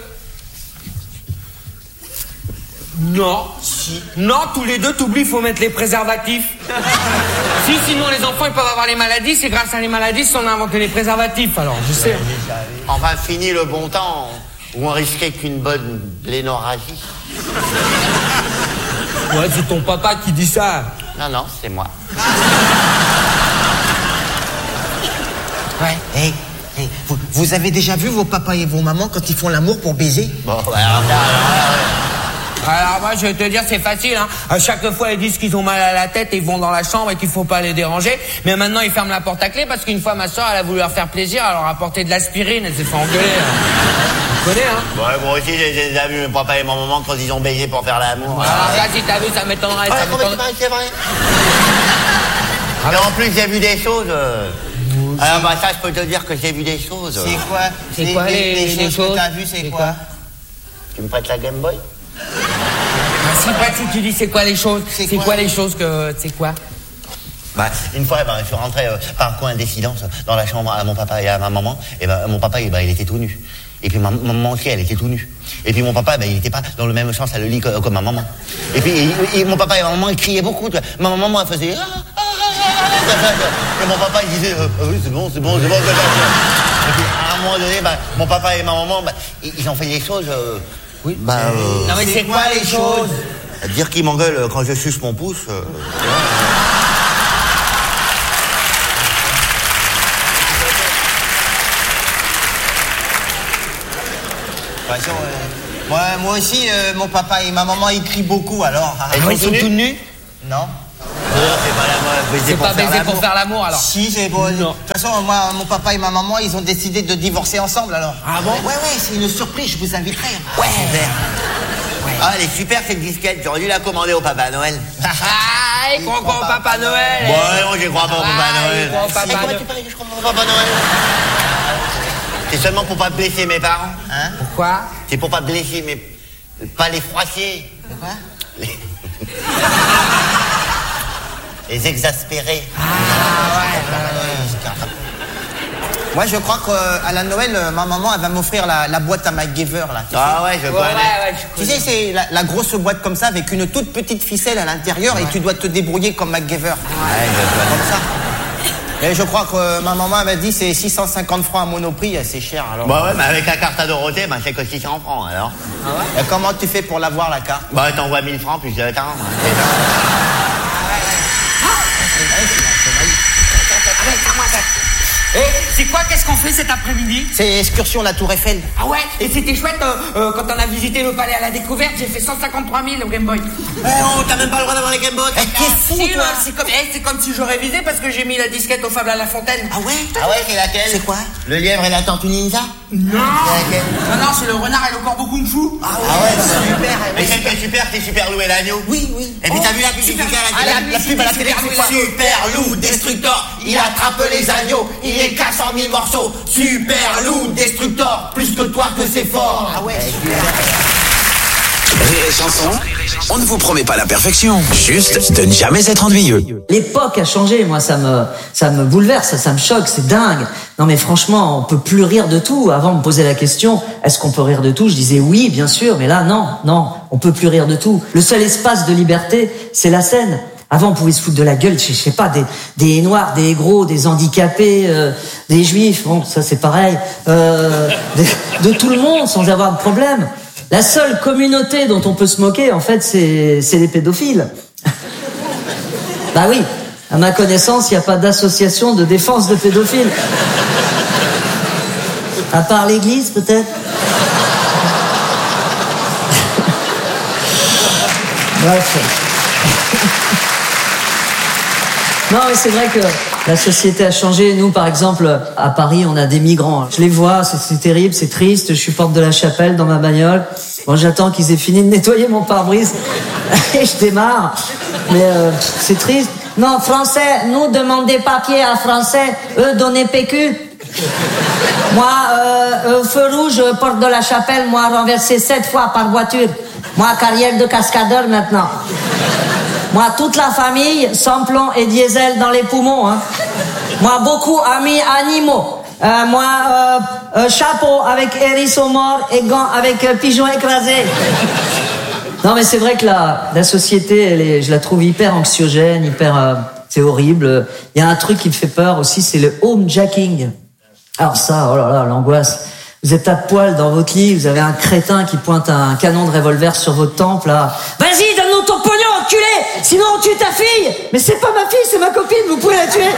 Non. Si. Non, tous les deux, t'oublies, il faut mettre les préservatifs. Si, sinon les enfants, ils peuvent avoir les maladies. C'est grâce à les maladies qu'on a inventé les préservatifs, alors, je sais. Enfin, fini le bon temps où on risquait qu'une bonne blénorragie. Ouais, c'est ton papa qui dit ça. Non, non, c'est moi. Ouais. Hey, hey, vous, vous avez déjà vu vos papas et vos mamans quand ils font l'amour pour baiser? Bon, ouais, alors, alors, alors, alors moi, je vais te dire, c'est facile. Hein. À chaque fois, ils disent qu'ils ont mal à la tête et ils vont dans la chambre et qu'il faut pas les déranger. Mais maintenant, ils ferment la porte à clé parce qu'une fois, ma soeur, elle a voulu leur faire plaisir. Elle leur a apporté de l'aspirine. Elle s'est fait engueuler. Hein. Tu connais, hein? Ouais, moi aussi, j'ai déjà vu mes papa et ma maman quand ils ont baisé pour faire l'amour. Alors là, si t'as vu, ça m'étonnerait. Ouais, comment tu paries, c'est vrai? Et en plus, j'ai vu des choses... Euh... Alors, bah, ça, je peux te dire que j'ai vu des choses. C'est quoi? C'est quoi les, les, les, les choses que t'as vues, c'est quoi? quoi Tu me prêtes la Game Boy? Bah, si pas si tu dis c'est quoi les choses? C'est quoi? quoi les choses que... C'est quoi? Bah, une fois, bah, je suis rentré euh, par coïncidence dans la chambre à mon papa et à ma maman. Et bah, mon papa, bah, il était tout nu. Et puis ma maman aussi, elle était tout nue. Et puis mon papa, bah, il n'était pas dans le même sens à le lit que, que ma maman. Et puis et, et mon papa et ma maman, ils criaient beaucoup. Ma maman, elle faisait... Et mon papa, il disait, euh, oui, c'est bon, c'est bon, c'est bon. Et puis, à un moment donné, bah, mon papa et ma maman, bah, ils ont fait des choses... Euh, oui. Bah, euh, non, mais c'est quoi les choses? Dire qu'ils m'engueulent quand je suce mon pouce... Euh, toute façon, euh, moi, moi aussi, euh, mon papa et ma maman, ils crient beaucoup, alors... Ah, ils sont tous nus? Non. Non, c'est pas la moi, baiser C'est pour pas faire baiser l'amour. pour faire l'amour, alors? Si, c'est bon. De toute façon, moi, mon papa et ma maman, ils ont décidé de divorcer ensemble, alors. Ah bon? Ouais, ouais, c'est une surprise, je vous inviterai. Ouais. Ouais. Ah, elle est super cette disquette, j'aurais dû la commander au Papa Noël. Ah, il croit pas au Papa Noël. Ouais, moi j'y crois pas au Papa Ah, Noël. il croit au Papa Mais comment Noël. tu parles que je crois pas au Papa Noël? C'est seulement pour pas blesser mes parents, hein? Pourquoi? C'est pour pas blesser mes... pas les froisser. Quoi? Les... les exaspérer. Ah, ouais, ouais, ouais. Moi, je crois qu'à la Noël, euh, ma maman, elle va m'offrir la, la boîte à MacGyver, là. Tu Ah sais ouais, je Ouais, connais. ouais, ouais, je Tu connais. sais, c'est la, la grosse boîte comme ça, avec une toute petite ficelle à l'intérieur, et tu dois te débrouiller comme MacGyver. Ouais, je connais. Comme ça. Et je crois que euh, ma maman m'a dit c'est six cent cinquante francs à Monoprix, c'est cher, alors. Bah ouais, mais avec la carte à Dorothée, bah c'est que six cents francs, alors. Ah ouais? Et comment tu fais pour l'avoir, la carte? Bah t'envoies mille francs, plus de temps. Eh, c'est quoi, qu'est-ce qu'on fait cet après-midi? C'est excursion la Tour Eiffel. Ah ouais? Et c'était chouette, euh, euh, quand on a visité le palais à la découverte, j'ai fait cent cinquantre-trois mille au Game Boy. Eh oh, t'as même pas le droit d'avoir les Game Boy. Eh, t'es fou, Si, toi. ouais, c'est comme, eh, c'est comme si j'aurais visé parce que j'ai mis la disquette au Fable à la Fontaine. Ah ouais? Ah ouais, c'est laquelle? C'est quoi? Le lièvre et la tortue ninja? Non! C'est laquelle? Non, non, c'est le renard et le corbeau kung fu. Ah ouais, super. Mais celle qui est super, c'est Super Lou et l'agneau. Oui, oui. Et puis t'as vu la publicité Ah, à la la, télé? la pub à la télé, c'est quoi? Super Lou Destructor, il attrape les agneaux, il les casse en mille morceaux. Super Lou Destructor, plus que toi que c'est fort. Ah ouais, Rire et chanson, on ne vous promet pas la perfection, juste de ne jamais être ennuyeux. L'époque a changé, moi ça me ça me bouleverse, ça, ça me choque, c'est dingue. Non mais franchement, on peut plus rire de tout. Avant on me posait la question, est-ce qu'on peut rire de tout? Je disais oui, bien sûr, mais là non, non, on peut plus rire de tout. Le seul espace de liberté, c'est la scène. Avant, on pouvait se foutre de la gueule, je sais pas, des, des noirs, des gros, des handicapés, euh, des juifs, bon, ça c'est pareil, euh, de, de tout le monde sans avoir de problème. La seule communauté dont on peut se moquer, en fait, c'est, c'est les pédophiles. Bah oui, à ma connaissance, il n'y a pas d'association de défense de pédophiles. À part l'église, peut-être. Bref. Non, mais c'est vrai que la société a changé. Nous, par exemple, à Paris, on a des migrants. Je les vois, c'est, c'est terrible, c'est triste. Je suis porte de la Chapelle dans ma bagnole. Bon, j'attends qu'ils aient fini de nettoyer mon pare-brise et je démarre. Mais euh, c'est triste. Non, français, nous demandons des papiers à français, eux donnez P Q. Moi, euh, euh, feu rouge, porte de la Chapelle, moi renversé sept fois par voiture. Moi, carrière de cascadeur maintenant. Moi, toute la famille, sans plomb et diesel dans les poumons. Hein. Moi, beaucoup amis animaux. Euh, moi, euh, euh, chapeau avec hérisson mort et gants avec euh, pigeon écrasé. Non, mais c'est vrai que la, la société, elle est, je la trouve hyper anxiogène, hyper... Euh, c'est horrible. Il y a un truc qui me fait peur aussi, c'est le homejacking. Alors ça, oh là là, l'angoisse. Vous êtes à poil dans votre lit, vous avez un crétin qui pointe un canon de revolver sur votre temple, là. Vas-y, donne-nous ton pognon, enculé! Sinon on tue ta fille! Mais c'est pas ma fille, c'est ma copine, vous pouvez la tuer!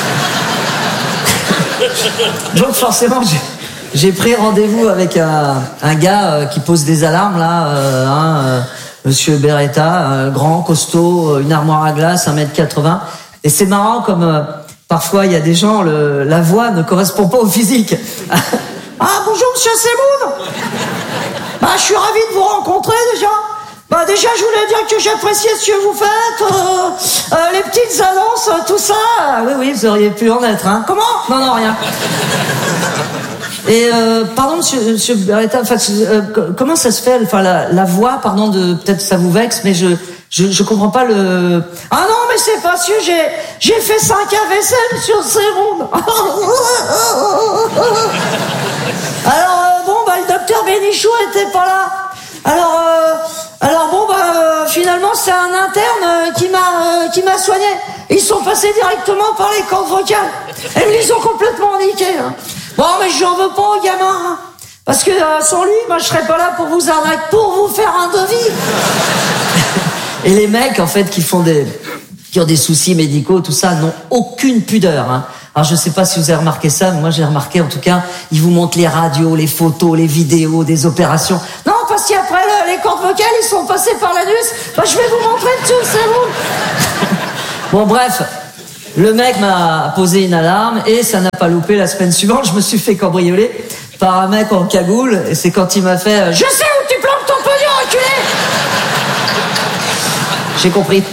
Donc forcément, j'ai, j'ai pris rendez-vous avec un, un gars euh, qui pose des alarmes, là, euh, hein, euh, Monsieur Beretta, euh, grand, costaud, une armoire à glace, un mètre quatre-vingts. Et c'est marrant comme euh, parfois il y a des gens, le, la voix ne correspond pas au physique. Ah, bonjour, monsieur Semoun. Bah, je suis ravi de vous rencontrer, déjà. Bah, déjà, je voulais dire que j'appréciais ce que vous faites, euh, euh, les petites annonces, tout ça. Ah, oui, oui, vous auriez pu en être, hein. Comment? Non, non, rien. Et, euh, pardon, monsieur, monsieur Beretta, enfin, euh, comment ça se fait, enfin, la, la voix, pardon, de, peut-être ça vous vexe, mais je, je, je comprends pas le... Ah non, mais c'est parce que j'ai, j'ai fait cinq A V C sur Semoun. Alors, euh, bon, bah, le docteur Bénichou était pas là. Alors, euh, alors bon, bah, euh, finalement, c'est un interne euh, qui m'a euh, qui m'a soigné. Ils sont passés directement par les cordes vocales. Et ils les ont complètement niqués. Hein. Bon, mais j'en veux pas au gamin. Hein, parce que euh, sans lui, bah, je serais pas là pour vous arnaquer, pour vous faire un devis. Et les mecs, en fait, qui font des... qui ont des soucis médicaux, tout ça, n'ont aucune pudeur. Hein. Alors je sais pas si vous avez remarqué ça, mais moi j'ai remarqué en tout cas, ils vous montrent les radios, les photos, les vidéos des opérations. Non, parce qu'après le, les cordes vocales, ils sont passés par l'anus. Bah, je vais vous montrer tout, c'est bon. Bon bref, le mec m'a posé une alarme et ça n'a pas loupé. La semaine suivante, je me suis fait cambrioler par un mec en cagoule et c'est quand il m'a fait euh, « Je sais où tu plantes ton pognon, enculé !» J'ai compris.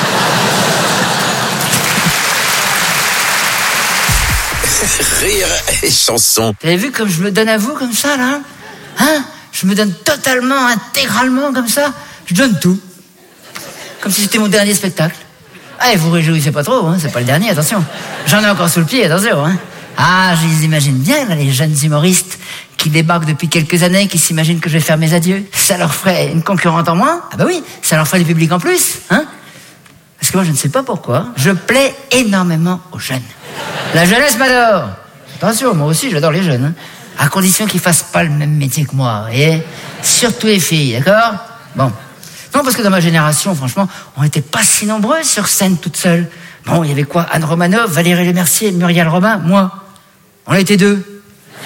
Rire et chanson. Vous avez vu comme je me donne à vous comme ça, là? Hein? Je me donne totalement, intégralement comme ça. Je donne tout. Comme si c'était mon dernier spectacle. Ah, et vous réjouissez pas trop, hein? C'est pas le dernier, attention. J'en ai encore sous le pied, attention, hein? Ah, je les imagine bien, là, les jeunes humoristes qui débarquent depuis quelques années, qui s'imaginent que je vais faire mes adieux. Ça leur ferait une concurrente en moins? Ah bah oui, ça leur ferait du public en plus, hein? Parce que moi, je ne sais pas pourquoi, je plais énormément aux jeunes. La jeunesse m'adore. Attention, moi aussi, j'adore les jeunes, hein? À condition qu'ils fassent pas le même métier que moi, et surtout les filles, d'accord? Bon. Non, parce que dans ma génération, franchement, on n'était pas si nombreux sur scène toute seule. Bon, il y avait quoi? Anne Romanoff, Valérie Lemercier, Muriel Robin, moi. On était deux.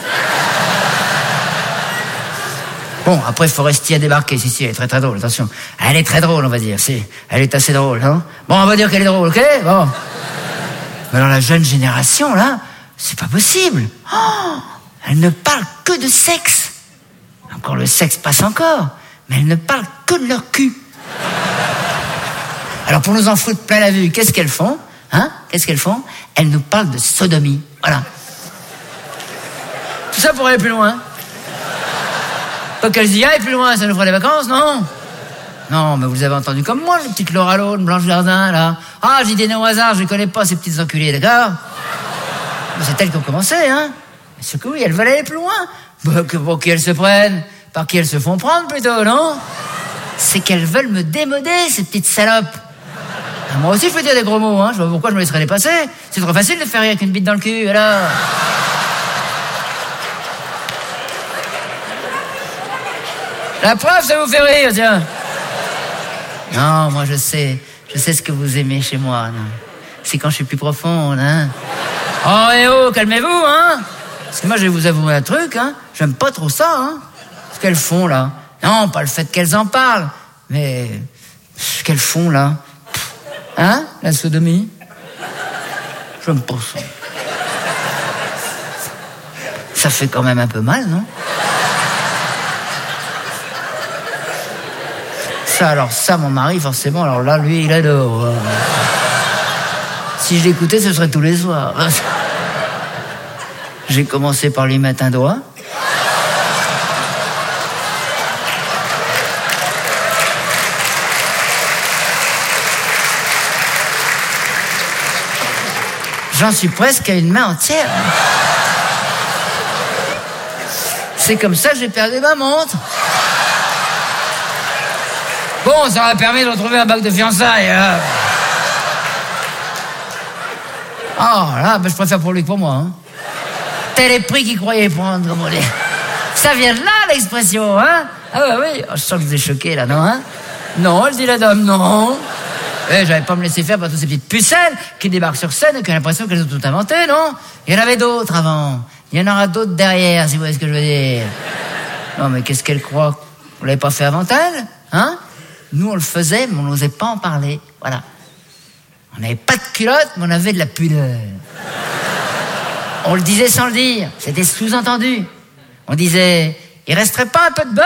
Bon, après, Foresti a débarqué. Si, si, elle est très très drôle, attention. Elle est très drôle, on va dire. Si, elle est assez drôle, hein. Bon, on va dire qu'elle est drôle, ok? Bon. Mais alors, la jeune génération, là, c'est pas possible. Oh, elle ne parle que de sexe. Encore le sexe passe encore. Mais elle ne parle que de leur cul. Alors, pour nous en foutre plein la vue, qu'est-ce qu'elles font? Hein? Qu'est-ce qu'elles font? Elles nous parlent de sodomie. Voilà. Tout ça pour aller plus loin. Pas qu'elles y aillent plus loin, ça nous fera des vacances, non? Non, mais vous avez entendu comme moi, les petites Laura Lone, Blanche Gardin, là. Ah, j'ai des noms au hasard, je les connais pas, ces petites enculées, d'accord? Mais c'est elles qui ont commencé, hein? C'est que oui, elles veulent aller plus loin. Bah, que pour qui elles se prennent? Par qui elles se font prendre, plutôt, non? C'est qu'elles veulent me démoder, ces petites salopes. Ah, moi aussi, je peux dire des gros mots, hein. Je vois pas pourquoi je me laisserais les passer. C'est trop facile de faire rire avec une bite dans le cul, alors. La preuve, ça vous fait rire, tiens. Non, moi, je sais. Je sais ce que vous aimez chez moi, non. C'est quand je suis plus profonde, hein. Oh, et oh, calmez-vous, hein. Parce que moi, je vais vous avouer un truc, hein. J'aime pas trop ça, hein. Ce qu'elles font, là. Non, pas le fait qu'elles en parlent, mais ce qu'elles font, là. Hein, la sodomie? J'aime pas ça. Ça fait quand même un peu mal, non? Ça, alors ça, mon mari, forcément, alors là, lui, il adore. Si je l'écoutais, ce serait tous les soirs. J'ai commencé par lui mettre un doigt. J'en suis presque à une main entière. C'est comme ça que j'ai perdu ma montre. Bon, ça m'a permis de retrouver un bac de fiançailles. Hein. Oh là, ben je préfère pour lui que pour moi. Hein. Tel est prix qu'il croyait prendre, comme on dit. Ça vient de là, l'expression, hein? Ah bah oui, oh, je sens que vous êtes choqués, là, non, hein? Non, elle dit la dame, non. Eh, j'avais pas me laisser faire par toutes ces petites pucelles qui débarquent sur scène et qui ont l'impression qu'elles ont tout inventé, non? Il y en avait d'autres avant. Il y en aura d'autres derrière, si vous voyez ce que je veux dire. Non, mais qu'est-ce qu'elle croit? On l'avait pas fait avant elle? Hein? Nous, on le faisait, mais on n'osait pas en parler. Voilà. On n'avait pas de culotte, mais on avait de la pudeur. On le disait sans le dire. C'était sous-entendu. On disait, il resterait pas un peu de beurre?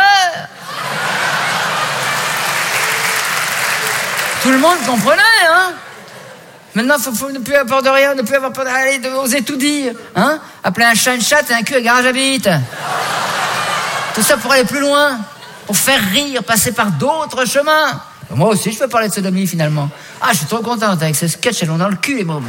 Tout le monde comprenait, hein? Maintenant, faut, faut ne plus avoir peur de rien, ne plus avoir peur d'aller, de oser tout dire, hein? Appeler un chat une chatte et un cul à garage à bite. Tout ça pour aller plus loin, pour faire rire, passer par d'autres chemins. Moi aussi, je peux parler de sodomie, finalement. Ah, je suis trop contente avec ce sketch, elles ont dans le cul, les mômes.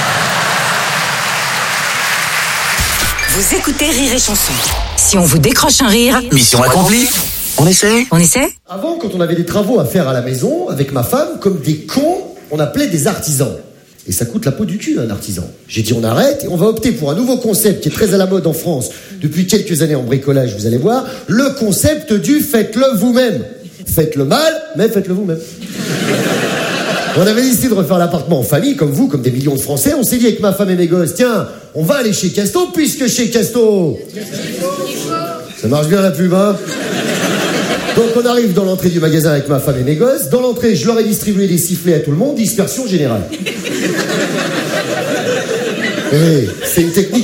Vous écoutez Rire et Chanson. Si on vous décroche un rire... Mission accomplie. On essaie? On essaie? Avant, quand on avait des travaux à faire à la maison, avec ma femme, comme des cons, on appelait des artisans. Et ça coûte la peau du cul, un artisan. J'ai dit, on arrête et on va opter pour un nouveau concept qui est très à la mode en France depuis quelques années en bricolage, vous allez voir, le concept du faites-le vous-même. Faites-le mal, mais faites-le vous-même. On avait décidé de refaire l'appartement en famille, comme vous, comme des millions de Français. On s'est dit avec ma femme et mes gosses, tiens, on va aller chez Casto, puisque chez Casto... Ça marche bien la pub, hein? Donc on arrive dans l'entrée du magasin avec ma femme et mes gosses. Dans l'entrée, je leur ai distribué des sifflets à tout le monde, dispersion générale. Eh, c'est une technique